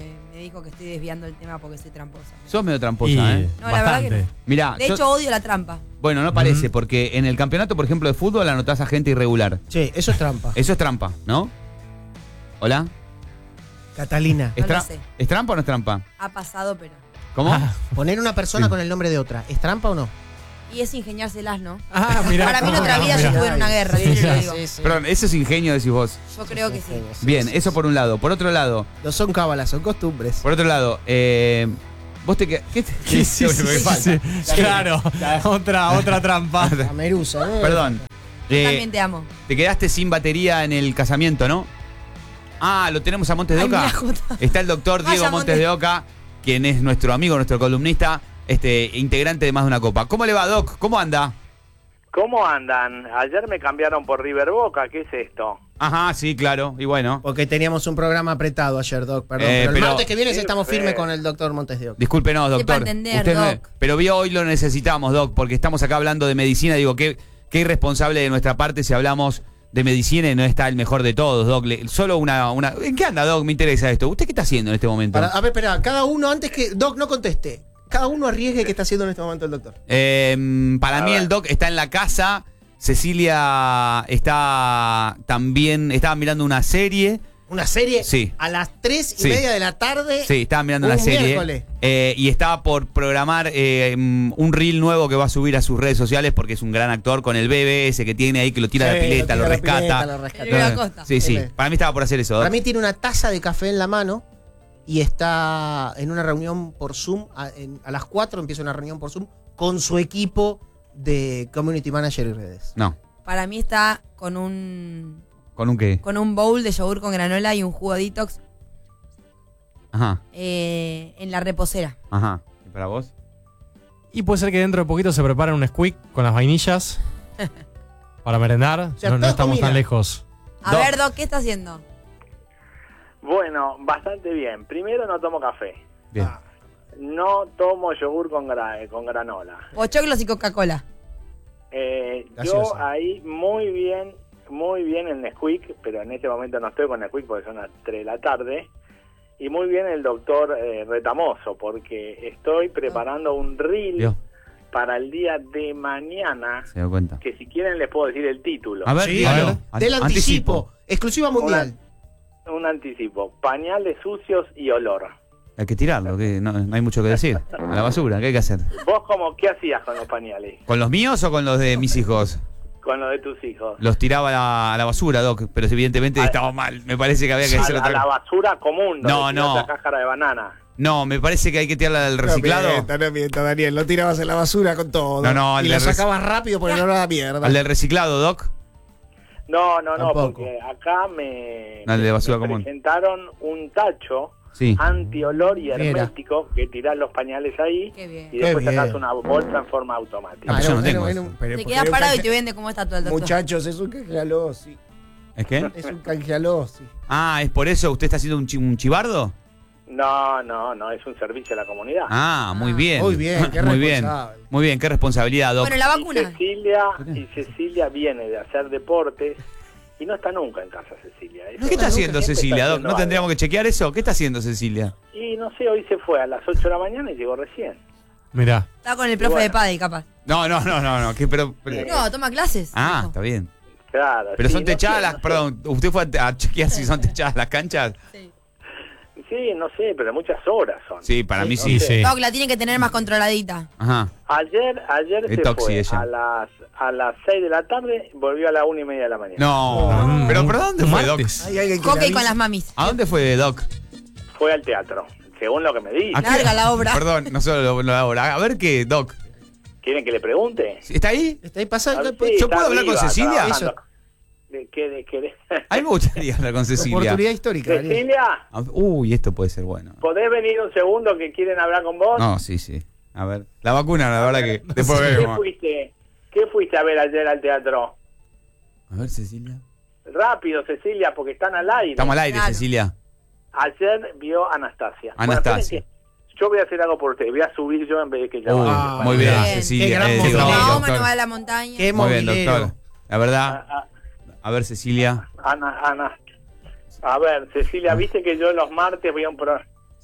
dijo que estoy desviando el tema porque soy tramposa. Sos medio tramposa, Y ¿eh? No, la verdad que bastante. no. Mirá, De yo- hecho, odio la trampa. bueno, no parece, Mm. porque en el campeonato, por ejemplo, de fútbol anotás a gente irregular. Che, eso es trampa. Eso es trampa, ¿no? ¿Hola? Catalina, ¿Es, No lo tra- sé. ¿Es trampa o no es trampa? Ha pasado, pero. ¿Cómo? Ah, poner una persona Sí. con el nombre de otra, ¿es trampa o no? Y es ingeniárselas, ¿no? ah, mirá. Para mí en cómo otra vida yo cambia. estuve en una guerra, Sí, siempre lo sí, digo. Perdón, eso es ingenio, decís vos. Yo creo que sí. Bien, eso por un lado. Por otro lado, No son cábalas, son costumbres. por otro lado, eh, vos te quedás. ¿Qué te Sí, sí, sí, me sí, falta? sí. Claro, otra, otra trampa. La merusa, ¿no? Perdón. Yo Eh, también te amo. te quedaste sin batería en el casamiento, ¿no? Ah, lo tenemos a Montes de Ay, Oca. mirá, Jota. Está el doctor Vaya, Diego Montes Montes. de Oca, quien es nuestro amigo, nuestro columnista, este integrante de Más de una Copa. ¿Cómo le va, Doc? ¿Cómo anda? ¿Cómo andan? Ayer me cambiaron por River Boca, ¿qué es esto? Ajá, sí, claro. Y bueno, Porque teníamos un programa apretado ayer, Doc, perdón. Eh, pero el pero- martes que viene Sí, estamos fe. firmes con el doctor Montes de Oca. discúlpenos, Sepa doctor. entender, Usted me- Doc. pero vio, hoy lo necesitamos, Doc, porque estamos acá hablando de medicina. Digo, qué, qué irresponsable de nuestra parte si hablamos de medicina y no está el mejor de todos, Doc. Le- solo una, una... ¿En qué anda, Doc? Me interesa esto. ¿Usted qué está haciendo en este momento? Para- a ver, espera, cada uno, antes que Doc no conteste, cada uno arriesgue qué está haciendo en este momento el doctor. Eh, para A mí ver. el Doc está en la casa. Cecilia está también, estaba mirando una serie. Una serie Sí. a las tres y Sí. media de la tarde. Sí, estaba mirando un una serie. miércoles. eh, y estaba por programar eh, mm, un reel nuevo que va a subir a sus redes sociales porque es un gran actor con el bebé ese que tiene ahí que lo tira a la Sí, pileta, lo lo, tira a la rescata. pileta, lo rescata. El bebé Acosta. Sí, sí. Bien. Para mí estaba por hacer eso. Doc. Para mí tiene una taza de café en la mano y está en una reunión por Zoom. A, en- a las cuatro empieza una reunión por Zoom con su equipo de Community Manager y redes. No. Para mí está con un ¿Con un qué? con un bowl de yogur con granola y un jugo detox Ajá, eh, en la reposera. ajá. ¿Y para vos? Y puede ser que dentro de poquito se preparen un squeak con las vainillas para merendar. sea, no, no todo estamos comida. tan lejos. A Doc. ver, Doc, ¿qué está haciendo? Bueno, bastante bien. Primero no tomo café. Bien. Ah, No tomo yogur con, gra- con granola. Pochoclos y Coca-Cola. Eh, yo Gaseosa. ahí muy bien, muy bien el Nesquik, pero en este momento no estoy con Nesquik porque son las tres de la tarde. Y muy bien el doctor eh, Retamoso, porque estoy preparando un reel ¿Vio? para el día de mañana, Se dio cuenta. que si quieren les puedo decir el título. A ver, sí, dígalo. del An- anticipo. Exclusiva mundial. Un anticipo. Pañales sucios y olor. Hay que tirarlo, que no, no hay mucho que decir. A la basura, ¿qué hay que hacer? ¿Vos como qué hacías con los pañales? ¿Con los míos o con los de mis hijos? Con los de tus hijos. Los tiraba a la, a la basura, Doc, pero evidentemente A- estaba mal. Me parece que había que a, hacer la- otra a la cosa. basura común, donde No, tirás no. la cáscara de banana. No, me parece que hay que tirarla al reciclado. No mienta, no mienta, Daniel. Lo tirabas en la basura con todo. No, no, al y de la rec- sacabas rápido porque no era la mierda. Al del reciclado, Doc. No, no, no, Tampoco. porque acá me, No, el de basura me común. presentaron un tacho Sí. antiolor y Mira. hermético que tirás los pañales ahí Qué bien. y después Qué sacás bien. una bolsa en forma automática. Ah, pues yo no era- tengo era eso. un- pero Te porque quedas era un parado y canje- te vende cómo está todo el doctor. Muchachos, es un canjealosi. ¿Es qué? Es un canjealosi. Ah, ¿es por eso? ¿Usted está haciendo un, chi- un chivardo? No, no, no, es un servicio a la comunidad. Ah, muy bien. Muy bien, qué Muy bien. responsable. Muy bien, qué responsabilidad, Doc. Bueno, la Y vacuna. Cecilia, y Cecilia viene de hacer deportes y no está nunca en casa Cecilia. Eso ¿Qué está haciendo siempre Cecilia, está Doc? haciendo ¿No tendríamos algo. que chequear eso? ¿Qué está haciendo Cecilia? Y no sé, hoy se fue a las ocho de la mañana y llegó recién. Mirá. Está con el profe Bueno. de padre, capaz. No, no, no, no, no. ¿qué, pero, pero- No, toma clases. Ah, dijo. está bien. Claro. Pero sí, son no techadas sé, las... no sé. Perdón, ¿usted fue a, a chequear si son techadas las canchas? Sí. Sí, no sé, pero muchas horas son. Sí, para mí no sí. sé. Sí. Doc, la tiene que tener más controladita. Ajá. Ayer, ayer Es se toxi fue ella. a las a las seis de la tarde, volvió a la una y media de la mañana. No. Mm, ¿Pero por dónde un fue, Doc? martes. Hay alguien que Hockey le con avisa. las mamis. ¿A dónde fue, Doc? Fue al teatro, según lo que me dice. ¿A qué- Larga la obra. Perdón, no solo lo, lo ahora. A ver qué, Doc. ¿Quieren que le pregunte? ¿Está ahí? Está ahí pasando. A ver, pues, sí, ¿Yo está puedo hablar con arriba, Cecilia? trabajando. Eso. ¿De qué? ¿De qué? A mí me gustaría hablar con Cecilia. Oportunidad histórica. Daniel. Cecilia, A- Uy, esto puede ser bueno. ¿podés venir un segundo que quieren hablar con vos? No, sí, sí. A ver. La vacuna, la verdad que después ¿Qué vemos. fuiste? ¿Qué fuiste a ver ayer al teatro? A ver, Cecilia. Rápido, Cecilia, porque están al aire. Estamos al aire, Claro. Cecilia. Ayer vio a Anastasia. Anastasia. Bueno, esperen que yo voy a hacer algo por usted. Voy a subir yo en vez de que ella Uh, vaya. muy bien, Bien. Cecilia. Qué gran Eh, momento. digo, No, doctor. vamos a la montaña. Qué Muy bien, movilero. doctor. La verdad, Ah, ah, a ver, Cecilia. Ana, Ana. A ver, Cecilia, viste que yo los martes voy a un programa.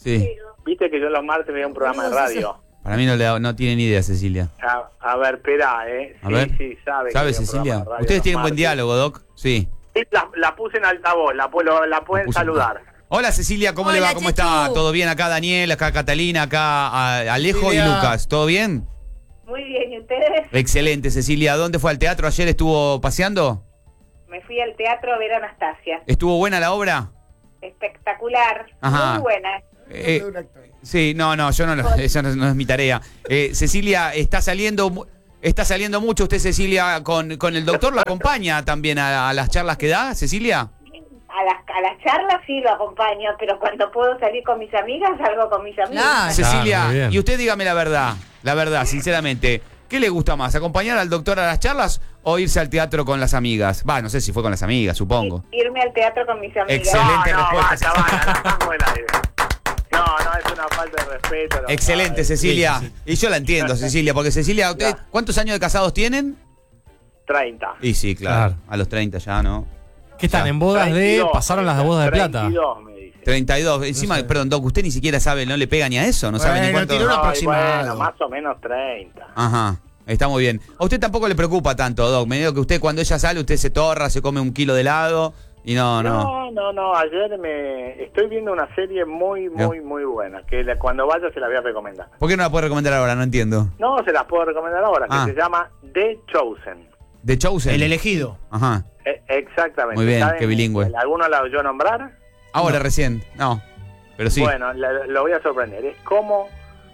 Sí. Viste que yo los martes veo un programa de radio. Para mí no, le, no tiene ni idea, Cecilia. A, a ver, espera, ¿eh? A sí, ver. sí, sabe. ¿Sabe, que veo un Cecilia? programa de radio Ustedes los tienen buen martes. diálogo, Doc. Sí. Sí, la, la puse en altavoz, la, pu- lo- la pueden puse en saludar. Hola, Cecilia, ¿cómo le Hola, va? ¿Cómo Chechu. está? ¿Todo bien? Acá Daniel, acá Catalina, acá a- Alejo Cecilia. y Lucas. ¿Todo bien? Muy bien, ¿y ustedes? Excelente, Cecilia. ¿Dónde fue al teatro? ¿Ayer estuvo paseando? Me fui al teatro a ver a Anastasia. ¿Estuvo buena la obra? Espectacular, Ajá. muy buena. Eh, sí, no, no, yo no, lo- esa no, no es mi tarea. Eh, Cecilia, está saliendo mu- está saliendo mucho usted, Cecilia, con, con el doctor. ¿Lo acompaña también a, a las charlas que da, Cecilia? A las, a las charlas sí lo acompaño, pero cuando puedo salir con mis amigas, salgo con mis amigas. Claro. Cecilia, muy bien. y usted dígame la verdad, la verdad, sinceramente. ¿Qué le gusta más, acompañar al doctor a las charlas o irse al teatro con las amigas? Va, no sé si fue con las amigas, supongo. I- Irme al teatro con mis amigas. Excelente. no, no, respuesta. basta, basta, la pongo al aire. No, no, es una falta de respeto. lo que Excelente, acaba de decir. Cecilia. Sí, sí, Y yo la entiendo, Cecilia, porque Cecilia, ¿usted Ya. cuántos años de casados tienen? treinta. Y sí, claro, Claro. a los treinta ya, ¿no? ¿Qué están Ya. en bodas de. treinta y dos, Pasaron las bodas de plata? treinta y dos, me dice. treinta y dos. Encima, sé. perdón, Doc, usted ni siquiera sabe, no le pega ni a eso, no sabe ni Bueno, cuánto. tiró una No, y aproximado. bueno, más o menos treinta. Ajá, está muy bien. A usted tampoco le preocupa tanto, Doc. Me digo que usted cuando ella sale, usted se torra, se come un kilo de helado y no, no. No, no, no, ayer me estoy viendo una serie muy, muy, muy buena, que la- cuando vaya se la voy a recomendar. ¿Por qué no la puede recomendar ahora? No entiendo. No, se las puedo recomendar ahora, que Ah. se llama The Chosen. The Chosen. El elegido. Ajá. Eh, exactamente. Muy bien, ¿Saben? qué bilingüe. ¿Alguno la oyó nombrar? Ahora recién. No. Pero sí. Bueno, la- lo voy a sorprender. Es cómo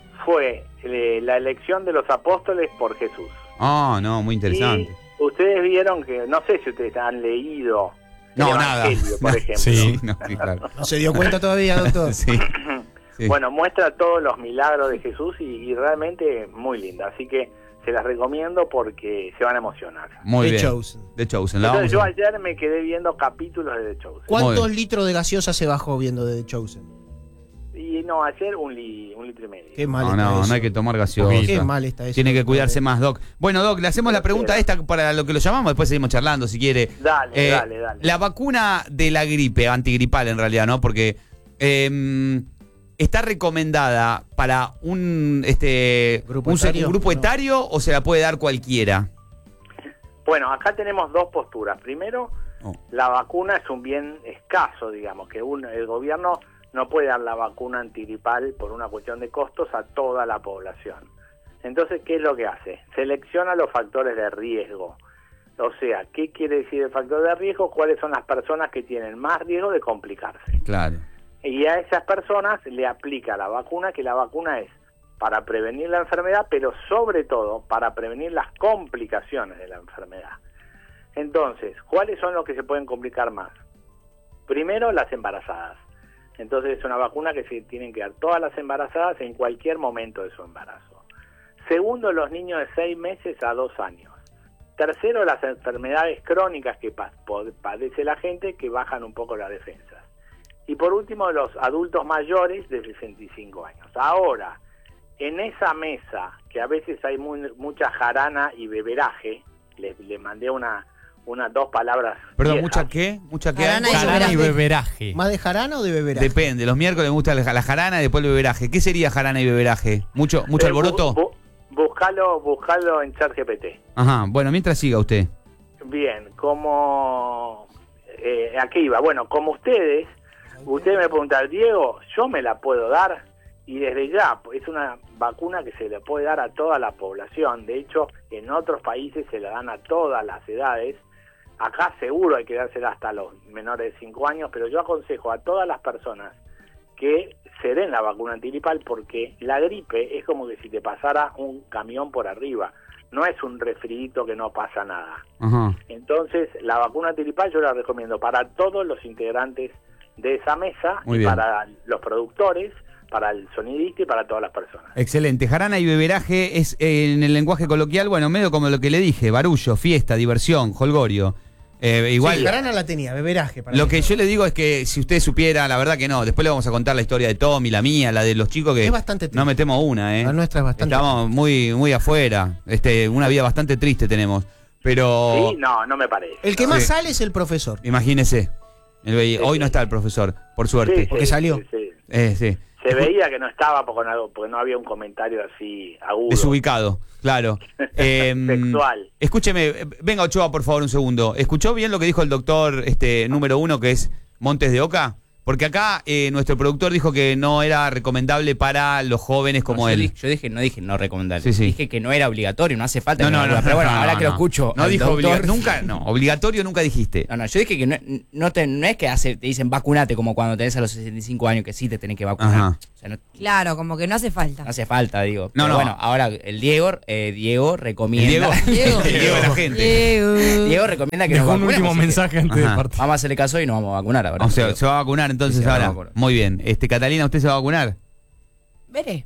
fue eh, la elección de los apóstoles por Jesús. Ah, no, muy interesante. Y ustedes vieron que, no sé si ustedes han leído el No, nada. Evangelio, por No, ejemplo. Sí. no, sí, claro. No se dio cuenta todavía, doctor. Sí. Sí. Bueno, muestra todos los milagros de Jesús y, y realmente muy linda. Así que se las recomiendo porque se van a emocionar. Muy The bien. Chosen. The Chosen. La Entonces yo vamos a- ayer me quedé viendo capítulos de The Chosen. Muy ¿Cuántos bien. litros de gaseosa se bajó viendo de The Chosen? Y no, ayer un, li- un litro y medio. Qué mal No, está no, eso. no hay que tomar gaseosa. Qué mal está eso. Tiene que doctor. cuidarse más, Doc. Bueno, Doc, le hacemos la pregunta esta para lo que lo llamamos, después seguimos charlando si quiere. Dale, Eh, dale, dale. La vacuna de la gripe, antigripal en realidad, ¿no? Porque eh, está recomendada para un este ¿Grupo un, se- etario? un grupo No. etario o se la puede dar cualquiera. Bueno, acá tenemos dos posturas. Primero, Oh. la vacuna es un bien escaso, digamos, que un, el gobierno no puede dar la vacuna antigripal por una cuestión de costos a toda la población. Entonces, ¿qué es lo que hace? Selecciona los factores de riesgo. O sea, ¿qué quiere decir el factor de riesgo? ¿Cuáles son las personas que tienen más riesgo de complicarse? Claro. Y a esas personas le aplica la vacuna, que la vacuna es para prevenir la enfermedad, pero sobre todo para prevenir las complicaciones de la enfermedad. Entonces, ¿cuáles son los que se pueden complicar más? Primero, las embarazadas. Entonces, es una vacuna que se tienen que dar todas las embarazadas en cualquier momento de su embarazo. Segundo, los niños de seis meses a dos años. Tercero, las enfermedades crónicas que pa- padece la gente, que bajan un poco las defensas. Y por último, los adultos mayores de sesenta y cinco años. Ahora, en esa mesa, que a veces hay muy, mucha jarana y beberaje, le, le mandé una, una dos palabras. Perdón, viejas. ¿mucha qué? ¿Mucha qué? Jarana y Jarana y beberaje. beberaje. ¿Más de jarana o de beberaje? Depende, los miércoles me gusta la la jarana y después el beberaje. ¿Qué sería jarana y beberaje? ¿Mucho, mucho Eh, bu- alboroto? bu- buscalo, buscalo en ChatGPT. Ajá, bueno, mientras siga usted. Bien, como... Eh, aquí iba. Bueno, como ustedes, ustedes me preguntan, Diego, ¿yo me la puedo dar? Y desde ya, es una vacuna que se le puede dar a toda la población. De hecho, en otros países se la dan a todas las edades. Acá seguro hay que dársela hasta los menores de cinco años, pero yo aconsejo a todas las personas que se den la vacuna antigripal, porque la gripe es como que si te pasara un camión por arriba. No es un resfriito que no pasa nada. Ajá. Entonces, la vacuna antigripal yo la recomiendo para todos los integrantes de esa mesa, Muy y bien. para los productores, para el sonidista y para todas las personas. Excelente. Jarana y beberaje es eh, en el lenguaje coloquial, bueno, medio como lo que le dije, barullo, fiesta, diversión, holgorio. Eh, igual, Sí, jarana la tenía, beberaje. Para lo mí. que yo le digo es que si usted supiera, la verdad que no, después le vamos a contar la historia de Tommy, la mía, la de los chicos que Es bastante triste. no metemos una, ¿eh? La nuestra es bastante Estamos muy muy afuera, este, una vida bastante triste tenemos, pero Sí, no, no me parece. El que No. más Sí. sale es el profesor. imagínese, el- hoy no está el profesor, por suerte. Sí, porque sí, salió. sí, sí. Eh, sí. Se veía que no estaba porque no, porque no había un comentario así agudo. Desubicado, claro. Eh, Sexual. Escúcheme, venga Ochoa, por favor, un segundo. ¿Escuchó bien lo que dijo el doctor este, número uno, que es Montes de Oca? Porque acá eh, nuestro productor dijo que no era recomendable para los jóvenes como No, yo él. Dije, yo dije, no dije no recomendable. Sí, sí. Dije que no era obligatorio, no hace falta. No, que no, lo no, haga. Pero bueno, no, ahora no, que lo no. escucho. No al dijo doctor- obliga- nunca, no, obligatorio nunca dijiste. No, no, yo dije que no, no, te- no es que hace, te dicen vacunate como cuando tenés a los sesenta y cinco años que sí te tenés que vacunar. Ajá. O sea, no, Claro, como que no hace falta. no hace falta, digo. No, Pero no. bueno, ahora el Diego, eh, Diego El recomienda. Diego, Diego. el Diego de la gente. Diego. Diego recomienda que nos Dejó un vacunemos, último así que mensaje antes Ajá. de partir. Vamos a hacerle caso y nos vamos a vacunar ahora. O sea, Diego. se va a vacunar entonces Sí, se va a ahora. vacunar. Muy bien. Este, Catalina, ¿usted se va a vacunar? Veré.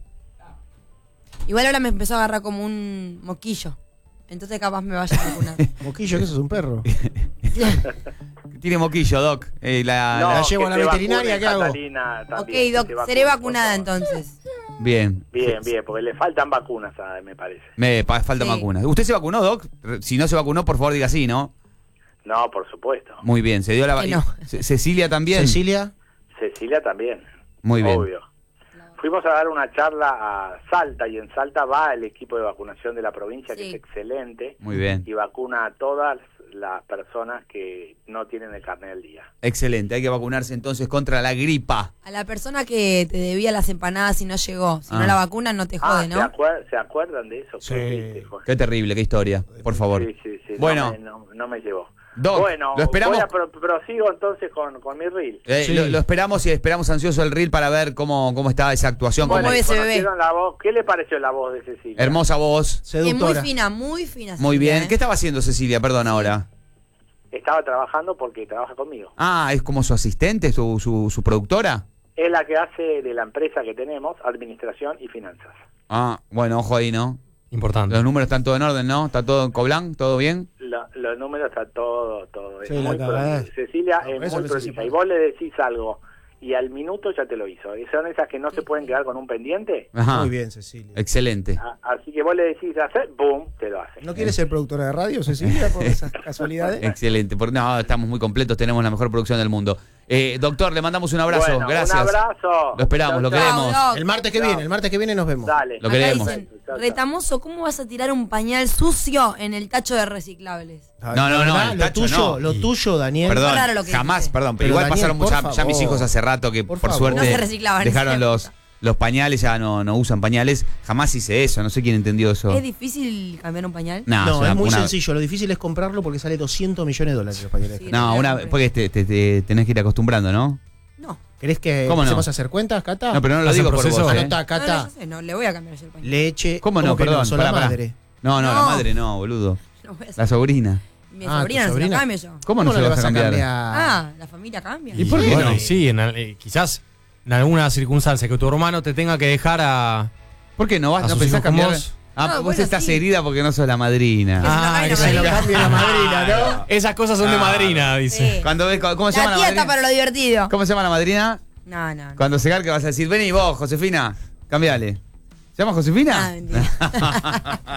Igual ahora me empezó a agarrar como un moquillo. Entonces capaz me vaya a vacunar. Moquillo, que eso es un perro. Tiene moquillo, Doc. Eh, la, No, la- la llevo que a la se veterinaria, vacune ¿qué hago? Catalina Ok, también, que Doc, se vacune, seré por vacunada favor. entonces. Bien. Bien, bien, porque le faltan vacunas, ah, me parece. Me pa- falta Sí. vacunas. ¿Usted se vacunó, Doc? Si no se vacunó, por favor diga sí, ¿no? No, por supuesto. Muy bien. ¿Se dio la Que no. Ce- Cecilia también? Cecilia. Cecilia también. Muy bien. Obvio. Fuimos a dar una charla a Salta y en Salta va el equipo de vacunación de la provincia, que Sí. es excelente, Muy bien. y vacuna a todas las personas que no tienen el carnet del día. Excelente. Hay que vacunarse entonces contra la gripa. A la persona que te debía las empanadas y no llegó, si Ah. no la vacunan no te jode, Ah, ¿no? ¿se, acuer- ¿se acuerdan de eso? Sí. Qué triste, Jorge. Qué terrible, qué historia. Por favor. Sí, sí, sí. Bueno. No me, no- no me llevó. Doc, bueno, lo esperamos. voy a pro- prosigo entonces con, con mi reel. Eh, Sí. lo, lo esperamos y esperamos ansioso el reel para ver cómo, cómo está esa actuación. ¿Cómo cómo- mueve ese bebé? ¿conocieron la voz? ¿Qué le pareció la voz de Cecilia? Hermosa voz. Es muy Seductora. fina, muy fina. Muy Cecilia, bien. ¿eh? ¿Qué estaba haciendo Cecilia? Perdón, ahora. Estaba trabajando porque trabaja conmigo. Ah, ¿es como su asistente, su, su, su productora? Es la que hace de la empresa que tenemos, administración y finanzas. Ah, bueno, ojo ahí, ¿no? Importante. Los números están todo en orden, ¿no? ¿Está todo en Coblan? ¿Todo bien? Lo- los números está todo, todo. Es Sí, la muy cagada. pro- Cecilia No, es eso muy no sé si precisa. pasa. Y vos le decís algo y al minuto ya te lo hizo. Y son esas que no se pueden quedar con un pendiente. Ajá. Muy bien, Cecilia. Excelente. A- Así que vos le decís hacer, boom, te lo hace. ¿No quieres ser productora de radio, Cecilia, por esas casualidades? Excelente. Por, no, estamos muy completos, tenemos la mejor producción del mundo. Eh, doctor, le mandamos un abrazo. Bueno, Gracias. un abrazo. Lo esperamos, lo Chau, queremos. Chao, Doc. El martes que Chao. viene, el martes que viene nos vemos. Dale. Lo Acá queremos. dicen, Chau, chau. Retamoso, ¿cómo vas a tirar un pañal sucio en el tacho de reciclables? No, no, no, ¿Verdad? el Lo tacho tuyo, no. lo Y- tuyo, Daniel. Perdón, Fue raro lo que jamás, dijiste. perdón, pero, Pero, igual Daniel, pasaron por muchas, ya mis favor. hijos hace rato que Por por, favor. suerte No se reciclaban, dejaron en los, esa los pañales, ya no, no usan pañales. Jamás hice eso, no sé quién entendió eso. ¿Es difícil cambiar un pañal? No, No, una- es muy una- sencillo. Lo difícil es comprarlo porque sale doscientos millones de dólares los pañales. Sí. No, no, una, no, porque te, te- te tenés que ir acostumbrando, ¿no? No. ¿Querés que ¿Cómo no? empecemos a hacer cuentas, Cata? No, pero no lo ¿Estás en digo por proceso? vos, ¿eh? Anotá, No, no, Cata. yo sé, no, le voy a cambiar yo el pañal. Leche. ¿Cómo no? que Perdón, Sos pará, la pará. madre. No, no, la No. madre no, boludo. No voy a La hacer- sobrina. Mi Ah, sobrina ¿tu no se sobrina? la cambio yo. ¿Cómo no se le lo vas vas a cambiar? Ah, la familia cambia. ¿Y por qué Bueno. no? Sí, en, al- eh, quizás en alguna circunstancia que tu hermano te tenga que dejar a... ¿Por qué no vas? ¿A ¿No sus pensás hijos con cambiar? vos? Ah, No, vos bueno, estás sí. herida porque no sos la madrina. Que se lo Ah, cambie que la se lo madrina. cambie la madrina, ¿no? Esas cosas son de Ah. madrina, dice. Sí. Cuando ves, ¿cómo se llama La la tía está madrina? para lo divertido. ¿Cómo se llama la madrina? No, no, no. Cuando se cargue vas a decir, vení vos, Josefina, cambiale. ¿Se llama Josefina? Ah, mentira.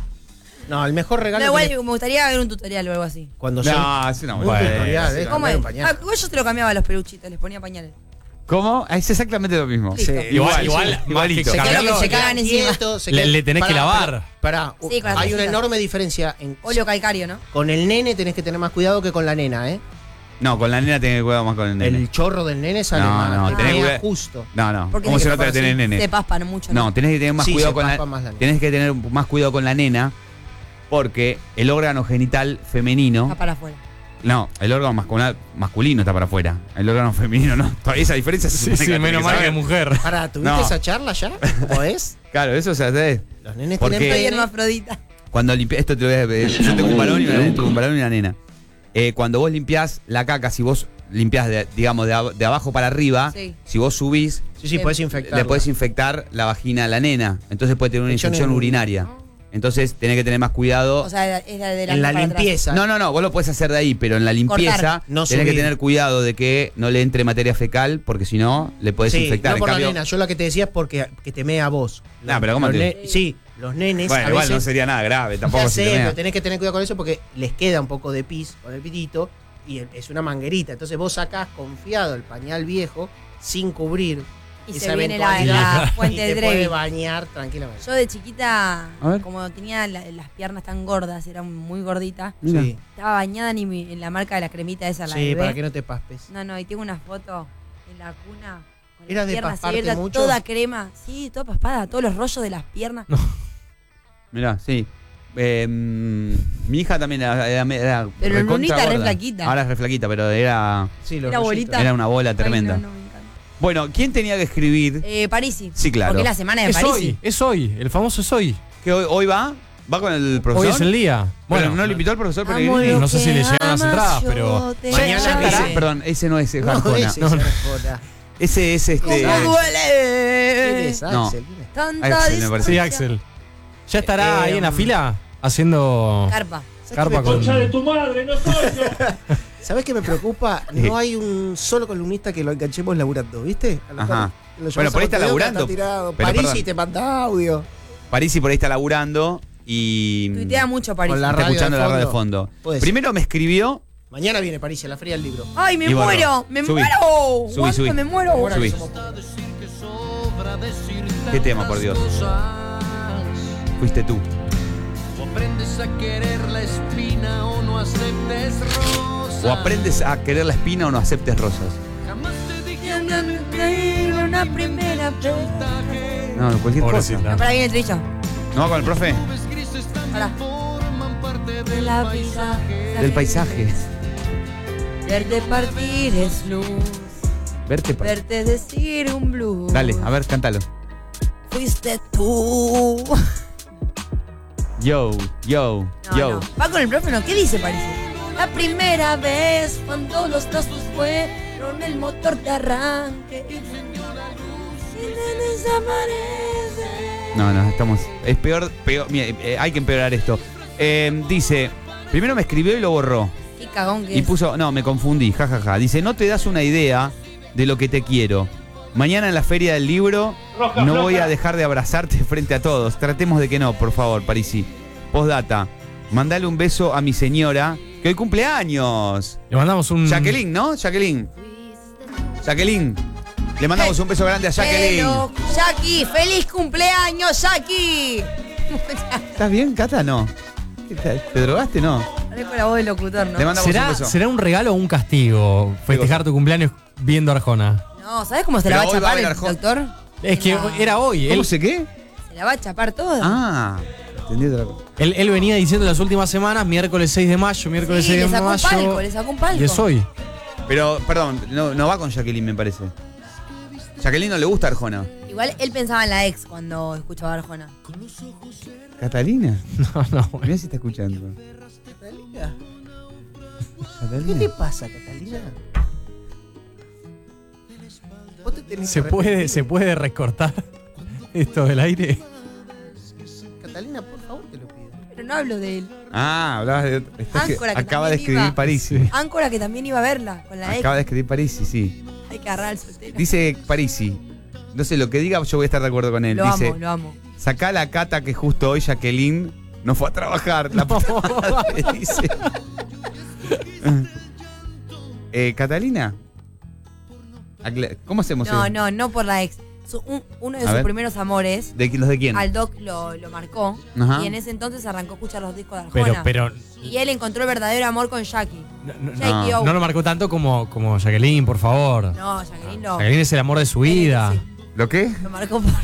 No, el mejor regalo. No, igual que le- me gustaría ver un tutorial o algo así. Cuando son. No, es una Un boludez. tutorial, ¿eh? ¿Cómo cambiar es? un pañal. Ah, igual yo te lo cambiaba a los peluchitos, les ponía pañales. ¿Cómo? Ah, Es exactamente lo mismo. Listo. Igual, igual, más que igualito. Se cambiarlo, queda- se cagan encima. Quieto, se Le- queda- le tenés que Pará, lavar. Pará, uh, Sí, con las hay una toallitas. enorme diferencia. En, Óleo calcario, ¿no? con el nene tenés que tener más cuidado que con la nena, ¿eh? No, con la nena tenés que cuidar más con el nene. El chorro del nene sale No, mal. no, te tenés queda que- justo. No, no. Porque ¿Cómo tiene se que nota que pasar tenés así. nene? Se paspan mucho, No, tenés que tener más Sí, cuidado se con la paspa más la nena. tenés que tener más cuidado con la nena porque el órgano genital femenino, Está para afuera. no, el órgano masculino, masculino está para afuera. El órgano femenino no. Todavía esa diferencia se Sí, supone sí, que la menos tenés mal que saber. mujer. Pará, ¿tuviste No. esa charla ya? ¿Cómo es? Claro, eso se hace. Los nenes ¿Por tienen qué? Soy pene. hermafrodita. Cuando limpias, esto te lo voy a pedir. Yo tengo un varón y una nena, tengo un varón y una nena. Eh, cuando vos limpiás la caca, si vos limpiás de, digamos de, ab- de abajo para arriba, Sí. si vos subís, Sí, sí, podés infectar. le podés infectar la vagina a la nena. Entonces puede tener una Infección infección en- urinaria. Entonces tenés que tener más cuidado. O sea, es la de En la para atrás. limpieza. no, no, no, vos lo podés hacer de ahí, pero en la limpieza Cortar. No tenés que subir. tener cuidado de que no le entre materia fecal, porque si no, le podés Sí, infectar. no En por cambio- la nena. Yo la que te decía es porque que te mea a vos. No, pero ¿cómo Los te- ne- Sí, los nenes Bueno, a igual veces... no sería nada grave, tampoco Ya si sé, te mea. pero tenés que tener cuidado con eso porque les queda un poco de pis con el pitito y el- es una manguerita. Entonces vos sacás confiado el pañal viejo sin cubrir Y esa se viene la, eventualidad la y fuente te de puede Trevi. bañar tranquilamente. Yo de chiquita, A ver. como tenía la- las piernas tan gordas, era muy gordita, Mira. Sí, estaba bañada en, mi- en la marca de la cremita esa, la sí, bebé. para que no te paspes. No, no, y tengo una foto en la cuna. Con ¿Era las de piernas pasparte abiertas, mucho? toda crema. Sí, toda paspada, todos los rollos de las piernas. Mirá, sí. Eh, mm, mi hija también era, era, era Pero recontra Lunita re gorda. flaquita. Ahora es re flaquita, pero era, Sí, los Era rollitos. bolita. era una bola Ay, tremenda. no, no, me encanta. Bueno, ¿quién tenía que escribir? Eh, Parisi. Sí, claro. Porque es la semana de Es Parisi. hoy, es hoy. El famoso es hoy. ¿Que hoy, hoy va? ¿Va con el profesor? Hoy es el día. Bueno, ¿no le invitó al profesor Amo Pellegrini? lo No sé si que le llegan las amas, entradas, yo pero te mañana amo. viene. Ese- perdón, ese no es No, Arjona. ese No, es no. Arjona. Ese es este. ¿Cómo ¿Quién duele? es No. Axel? ¿Quién es? Tanta Axel, me parece. Sí, distancia. Axel. ¿Ya estará Eh, ahí en la um, fila? Haciendo Carpa. ¿Sabes carpa qué me- con... tu madre, no soy yo. ¿Sabes qué me preocupa? No hay un solo columnista que lo enganchemos laburando, ¿viste? A lo Ajá. mejor lo Bueno, por ahí está llamamos a laburando. Está tirado. Pero París perdón. y te manda audio. Parisi por ahí está laburando y. Tuitea mucho Parisi. Con la está radio escuchando de la radio de fondo. fondo. Puede ser. Primero me escribió. Mañana viene París a la Feria del Libro. ¡Ay, me Y borró. muero! ¡Me Subí. muero! Subí, ¿Cuánto subí. me muero? Ahora que Subí. somos pocos. ¿Qué tema, por Dios? Fuiste tú. O aprendes a querer la espina o no aceptes rosas. O aprendes a querer la espina o no aceptes rosas. Jamás te dije Una primera vez. No, cualquier Pobrecita. cosa. Para viene el trillo. ¿No va con el profe? Para. forman parte De la vida. Del paisaje. Verte partir es luz. Verte pa- Verte decir un blues. Dale, a ver, cántalo. Fuiste tú. Yo, yo, No, yo. no. Va con el profe, ¿no? ¿Qué dice, parece? La primera vez cuando los tazos fueron el motor de arranque. Y te desaparece. No, no, estamos. Es peor, peor. Mira, eh, hay que empeorar esto. Eh, dice, primero me escribió y lo borró. Qué cagón que Y es. puso, no, me confundí, jajaja. Dice, no te das una idea de lo que te quiero. Mañana en la feria del libro Roja, no floja. voy a dejar de abrazarte frente a todos. Tratemos de que no, por favor, Parisi. Postdata, mandale un beso a mi señora, que hoy cumple años. Le mandamos un... Jacqueline, ¿no? Jacqueline. Jacqueline. Le mandamos un beso grande a Jacqueline. Pero, Jackie, feliz cumpleaños, Jackie. ¿Estás bien, Cata? No. ¿Qué tal? ¿Te drogaste? No. Hablé con la voz del locutor, ¿no? Le mandamos un ¿Será, beso. ¿Será un regalo o un castigo festejar tu cumpleaños viendo Arjona? No, ¿sabes cómo se la Pero va a hoy va a chapar el haber Arjona. doctor? Es que No. era hoy. ¿Cómo Él, se qué? Se la va a chapar toda. Ah, entendí otra cosa. él, él venía diciendo las últimas semanas, miércoles seis de mayo, miércoles Sí, seis le de sacó un mayo. palco, le sacó un palco. Y es hoy. Pero, perdón, no, no va con Jacqueline, me parece. Jacqueline no le gusta Arjona. Igual él pensaba en la ex cuando escuchaba a Arjona. ¿Catalina? No, no. Mirá si está escuchando. ¿Catalina? ¿Qué ¿Catalina? te pasa, Catalina? Vos te tenés ¿Se que puede, arrepentir. ¿Se puede recortar esto del aire? Catalina, por favor, te lo pido. Pero no hablo de él. Ah, hablabas de. estás que- Áncora, que acaba de también escribir iba. Parisi. Áncora que también iba a verla con la Acaba de ex. escribir Parisi, sí. Hay que agarrar al soltero. Dice Parisi. No sé, lo que diga yo voy a estar de acuerdo con él. Lo Dice, amo, lo amo. sacá la Cata que justo hoy Jacqueline no fue a trabajar. La puta madre, dice. eh, Catalina. Acla- ¿Cómo hacemos No, eso? no, no por la ex. Su- un- uno de A sus ver. primeros amores, ¿De qui- los de quién? al Doc lo, lo marcó. Ajá. Y en ese entonces arrancó a escuchar los discos de Pero, Arjona. pero Y él encontró el verdadero amor con Jackie. no, no- Jackie no, O. no lo marcó tanto como, como Jacqueline, por favor. No, Jacqueline no. Jacqueline es el amor de su vida. Sí, ¿Lo qué? lo marcó por.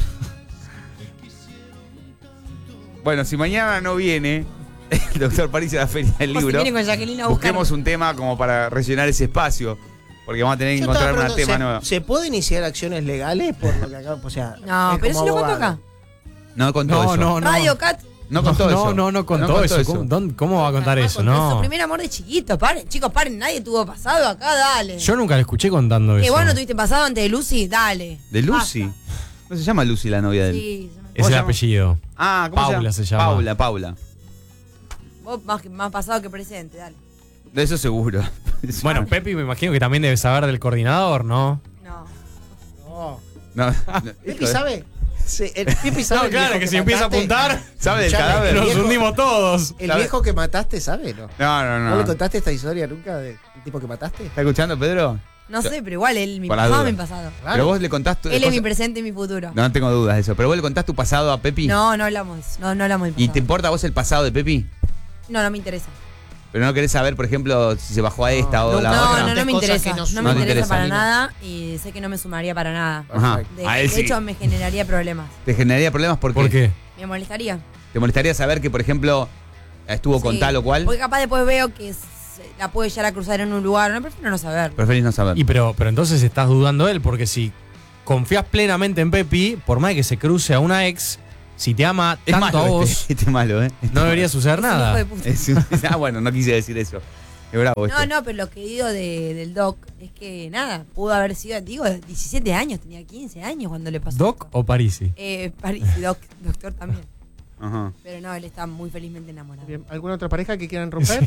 Bueno, si mañana no viene el doctor Parisi a la Feria del O si Libro, viene con Jacqueline a buscar. busquemos un tema como para rellenar ese espacio. Porque vamos a tener que Yo encontrar estaba un preguntando, tema ¿se, nuevo. ¿se puede iniciar acciones legales por lo que acá? O sea, No, es pero como eso lo cuento abogado. acá. No con todo No, eso. no, no. Radio Cat. No con todo no, eso. no, no contó con eso. ¿Cómo, dónde- cómo va a contar eso? Con Su No. primer amor de chiquito. Paren, chicos, paren. Nadie tuvo pasado acá, dale. Yo nunca lo escuché contando Que eso. vos no tuviste pasado antes de Lucy, dale. ¿De Lucy? Basta. ¿No se llama Lucy la novia de él? Sí, se me- Es ¿Cómo el se llama? apellido. Ah, ¿cómo Paula se se llama? llama. Paula, Paula. vos más, que- más pasado que presente, dale. De eso seguro. Bueno, Pepi me imagino que también debe saber del coordinador, ¿no? No. No. No, no, ¿Pipi hijo de- sabe? Sí, el Pipi sabe. No, el claro, viejo que si empieza a mataste. apuntar, ¿Sabe del Escuchame, cadáver? el nos viejo- hundimos todos. El ¿Sabe? viejo que mataste, ¿sabe? ¿No? No, no, ¿No no. le contaste esta historia nunca del tipo que mataste? ¿Está escuchando, Pedro? No sé, pero igual él mi Por la pasado, duda. mi pasado. Pero vos le contás tu, Él es cosas- mi presente y mi futuro. No, no tengo dudas de eso. Pero vos le contás tu pasado a Pepi. No, no hablamos, no, no hablamos del ¿Y pasado. te importa a vos el pasado de Pepi? No, no me interesa. Pero no querés saber, por ejemplo, si se bajó a esta o no, la No, otra. no, no me Cosas interesa. que no No, suman. me No te interesa, interesa. para nada y sé que no me sumaría para nada. Ajá. De, A él de sí. hecho, me generaría problemas. ¿Te generaría problemas? ¿Por qué? ¿Por qué? Me molestaría. ¿Te molestaría saber que, por ejemplo, estuvo con Sí, tal o cual? Porque capaz después veo que se- la puede llegar a cruzar en un lugar. No, prefiero no saber. Preferís no saber. Y pero, pero entonces estás dudando él, porque si confías plenamente en Pepi, por más que se cruce a una ex, si te ama es tanto malo a vos, este, este es malo, ¿eh? Este no debería suceder Es un hijo de nada. puta. Es un- ah, bueno, no quise decir eso. Es bravo este. No, no, pero lo que digo de- del doc es que nada, pudo haber sido, digo, diecisiete años, tenía quince años cuando le pasó. ¿Doc esto. o Parisi? Eh, París, doc, doctor también. Ajá. Pero no, él está muy felizmente enamorado. Bien, ¿alguna otra pareja que quieran romper?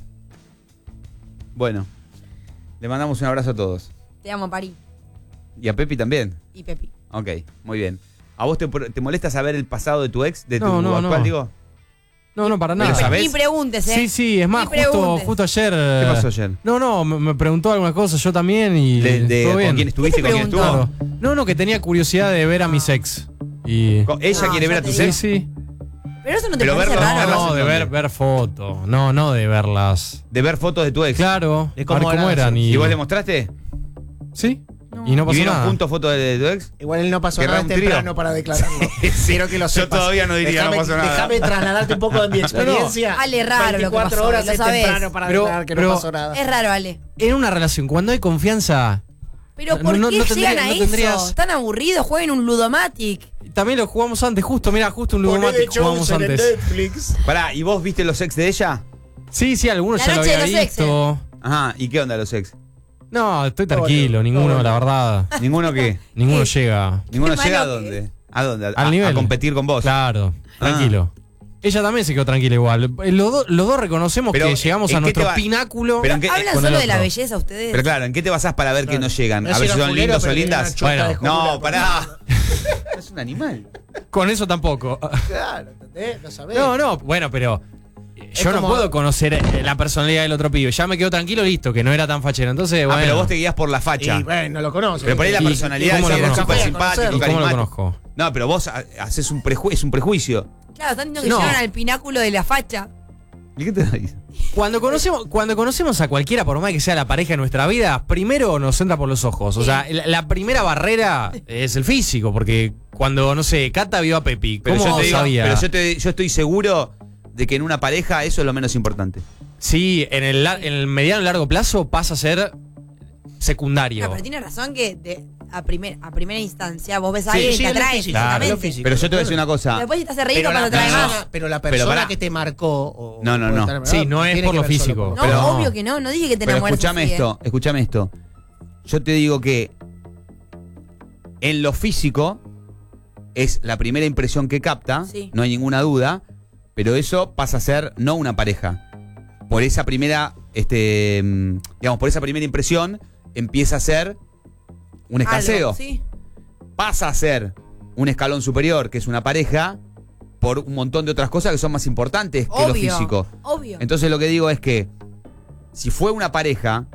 Bueno, le mandamos un abrazo a todos. Te amo, París Y a Pepi también. y Pepi. Ok, muy bien. ¿A vos te, te molesta saber el pasado de tu ex? ¿De tu No, no, actual, no. digo? No, no, para Pero nada. ¿sabés? Ni preguntes, ¿eh? Sí, sí, es más, Ni justo, preguntes. justo ayer. ¿Qué eh, pasó ayer? No, no, me, me preguntó algunas cosas, yo también y. De, de- todo bien. ¿Con quién estuviste? ¿Qué te ¿Con quién estuvo? Claro. No, no, que tenía curiosidad de ver a mis ex. Y. Con- ¿Ella No, quiere ver ya a te tus digo. Sí, ex? sí. Pero eso no te Pero parece verlo- raro. verlas No, en de dónde? ver, ver fotos. No, no de verlas. De ver fotos de tu ex. Claro, De a cómo ver cómo eran, eran. sí. Y, ¿Y vos le mostraste? Sí. No. Y no ¿Y pasó vieron nada. juntos fotos de, de tu ex? Igual él no pasó ¿Querrá nada un es trío? temprano para declararlo. Quiero que lo Yo sepas. todavía no diría, no Déjame- pasó nada. Déjame trasladarte un poco de mi experiencia. Ale, raro lo que veinticuatro pasó, horas lo es sabés. temprano para Pero- declarar que pero- no pasó nada. Es raro, Ale. En una relación, cuando hay confianza, Pero No, ¿por no- qué no tendría- llegan a no eso? tendrías- Están aburridos, jueguen un Ludomatic. también lo jugamos antes, justo, mira, justo un Ludomatic jugamos antes. Netflix. Pará, ¿y vos viste los ex de ella? Sí, sí, algunos La ya lo noche de había los visto. Ajá, ¿y qué onda los ex? No, estoy Todo tranquilo, bueno, ninguno, todo la bueno. verdad. ¿Ninguno qué? Ninguno ¿Qué? llega. ¿Ninguno Qué llega a malo que dónde? ¿A dónde? A, Al nivel. a competir con vos. Claro, tranquilo. Ella también se quedó tranquila igual. Eh, Los, do- los dos reconocemos Pero, que llegamos ¿en a qué nuestro te va- pináculo. pero en qué- ¿Hablan con el solo de la otro. belleza ustedes? Pero claro, ¿en qué te basás para ver que no llegan? A ver si son lindos o lindas. Bueno. No, pará. Es un animal. Con eso tampoco. Claro, ¿entendés? Lo sabés. No, no, bueno, pero Es yo no como- puedo conocer eh, la personalidad del otro pibe. Ya me quedo tranquilo, listo, que no era tan fachero. Entonces, Ah, bueno. pero vos te guías por la facha. Y bueno, no lo conoces. Pero por ahí la ¿Y personalidad cómo es lo súper conozco? simpático, ¿Y cómo lo carismático. conozco? No, pero vos ha- haces un preju- es un prejuicio. Claro, están diciendo que No. llegaron al pináculo de la facha. ¿Y qué te dice? Cuando conocemos, cuando conocemos a cualquiera, por más que sea la pareja de nuestra vida, primero nos entra por los ojos. O Sí. sea, la, la primera barrera es el físico, porque cuando, no sé, Cata vio a Pepi, Pero ¿cómo yo te digo, sabía? pero yo, te- yo estoy seguro de que en una pareja eso es lo menos importante. Sí, en el, lar- en el mediano y largo plazo pasa a ser secundario. No, pero tiene razón que de- a, primer, a primera instancia vos ves a Sí, alguien sí, que es lo atrae físico, físicamente. es lo físico. Pero yo te voy a decir una cosa. Después si te hace reír Pero cuando la, te trae persona, más. pero la Pero persona pará. que te marcó. o- No, no, puede no. estar- Sí, no es tiene por que lo ver solo físico. por- No, pero- obvio que no, no dije que te Pero enamores escúchame así, ¿eh? esto, escúchame esto. Yo te digo que en lo físico es la primera impresión que capta, Sí. no hay ninguna duda, pero eso pasa a ser no una pareja. Por esa primera, este, mm, digamos, por esa primera impresión empieza a ser un Algo, escaseo. sí. Pasa a ser un escalón superior, que es una pareja, por un montón de otras cosas que son más importantes que lo Obvio, físico. obvio. Entonces lo que digo es que si fue una pareja,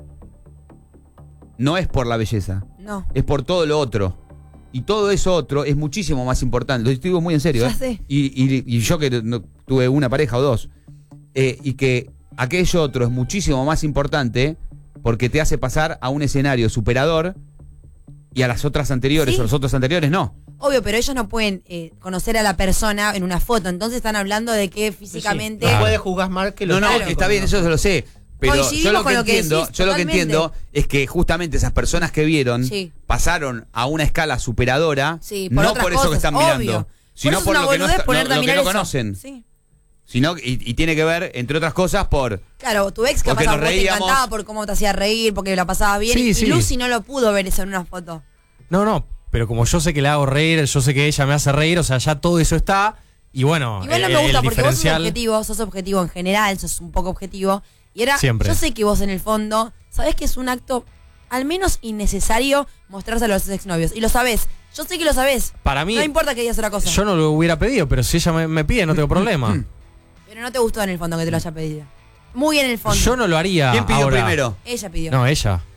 no es por la belleza, No, es por todo lo otro. Y todo eso otro es muchísimo más importante. Lo digo muy en serio. Ya ¿eh? sé. Y, y- y yo que no- tuve una pareja o dos. eh, y que aquello otro es muchísimo más importante porque te hace pasar a un escenario superador y a las otras anteriores Sí. o los otros anteriores no. obvio, pero ellos no pueden eh, conocer a la persona en una foto. Entonces están hablando de que físicamente. No Claro. puede juzgar más que lo No, no, Claro. está bien, eso se lo sé. Pero yo Coincidimos lo que con lo que entiendo, decís, yo lo que totalmente. entiendo es que justamente esas personas que vieron Sí. pasaron a una escala superadora, Sí, por no otras por eso cosas, que están obvio. mirando, Por sino eso es por una lo que no, boludez está- ponerte no- a lo que mirar no eso. conocen. Sí. Sino, y, y tiene que ver, entre otras cosas, por... Claro, tu ex Porque capaz a nos vos te reíamos. encantaba por cómo te hacía reír, porque la pasabas bien. Sí, y sí. Lucy no lo pudo ver eso en una foto. No, no, pero como yo sé que la hago reír, yo sé que ella me hace reír, o sea, ya todo eso está. Y bueno, Igual no el- me gusta el porque vos sos diferencial- objetivo, sos objetivo en general, sos un poco objetivo. Y era, Siempre. yo sé que vos en el fondo sabés que es un acto al menos innecesario mostrarse a los exnovios. Y lo sabés. Yo sé que lo sabés. Para mí, No importa que digas otra cosa. yo no lo hubiera pedido, pero si ella me, me pide, no tengo problema. Pero no te gustó en el fondo que te lo haya pedido. Muy en el fondo. Yo no lo haría ¿Quién pidió ahora. primero? Ella pidió. No, ella.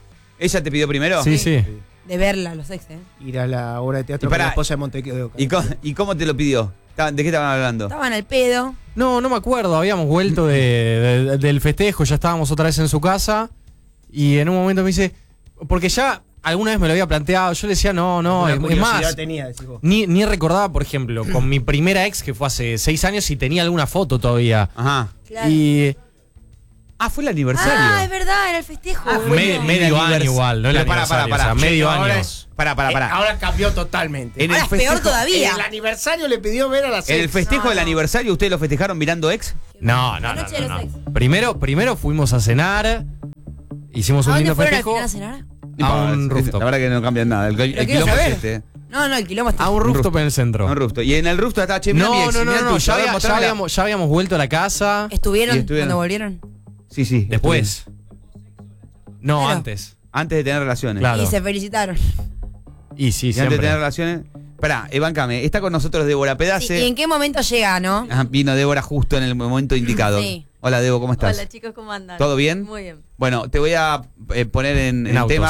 ¿Ella te pidió primero? Sí, sí. De verla, los ex, ¿eh? Ir a la obra de teatro Y pará, con la esposa de Montevideo. ¿Y cómo, ¿Y cómo te lo pidió? ¿De qué estaban hablando? Estaban al pedo. No, no me acuerdo. Habíamos vuelto de, de- del festejo, ya estábamos otra vez en su casa. Y en un momento me dice. Porque ya alguna vez me lo había planteado. Yo le decía, no, no. Una Es, es curiosidad más. tenía, decís vos. Ni, ni recordaba, por ejemplo, con mi primera ex, que fue hace seis años, si tenía alguna foto todavía. Ajá. Claro. Y. Ah, fue el aniversario. Ah, es verdad, era el festejo. Ah, boludo. me- medio el año anivers- igual, no el Pero pará, pará, aniversario, pará. o sea, medio Ahora año. es- Pará, pará, pará. Eh, ahora cambió totalmente. En Ahora el es peor festejo- todavía. En el aniversario le pidió ver a la ¿En el ex. festejo No, del no. aniversario ustedes lo festejaron mirando ex? No, no, La no, noche de no, los no. ex. Primero, primero fuimos a cenar. Hicimos ¿A un dónde lindo fueron al festejo. final a cenar? A un No, rooftop. La verdad que no cambian nada. El, el quiero quilombo es saber. este. No, no, el quilombo está. A un rooftop en el centro. Un rooftop. Y en el rooftop estaba che, mirá mi No, ex, no, no, mirá el no, tuyo, ya, a ver, había- ya mostrámela. habíamos, ya habíamos vuelto a la casa. ¿Estuvieron, Y estuvieron. cuando volvieron? Sí, sí. Después. No, Claro. antes. Antes de tener relaciones. Claro. Y se felicitaron. Y sí, Y antes de tener siempre. relaciones. Pará, Evancame, está con nosotros Débora Sí, Pedace. ¿y en qué momento llega, no? Ah, vino Débora justo en el momento indicado. Sí. Hola, Debo, ¿cómo estás? Hola chicos, ¿cómo andan? ¿Todo bien? Muy bien. Bueno, te voy a eh, poner en, En en autos. tema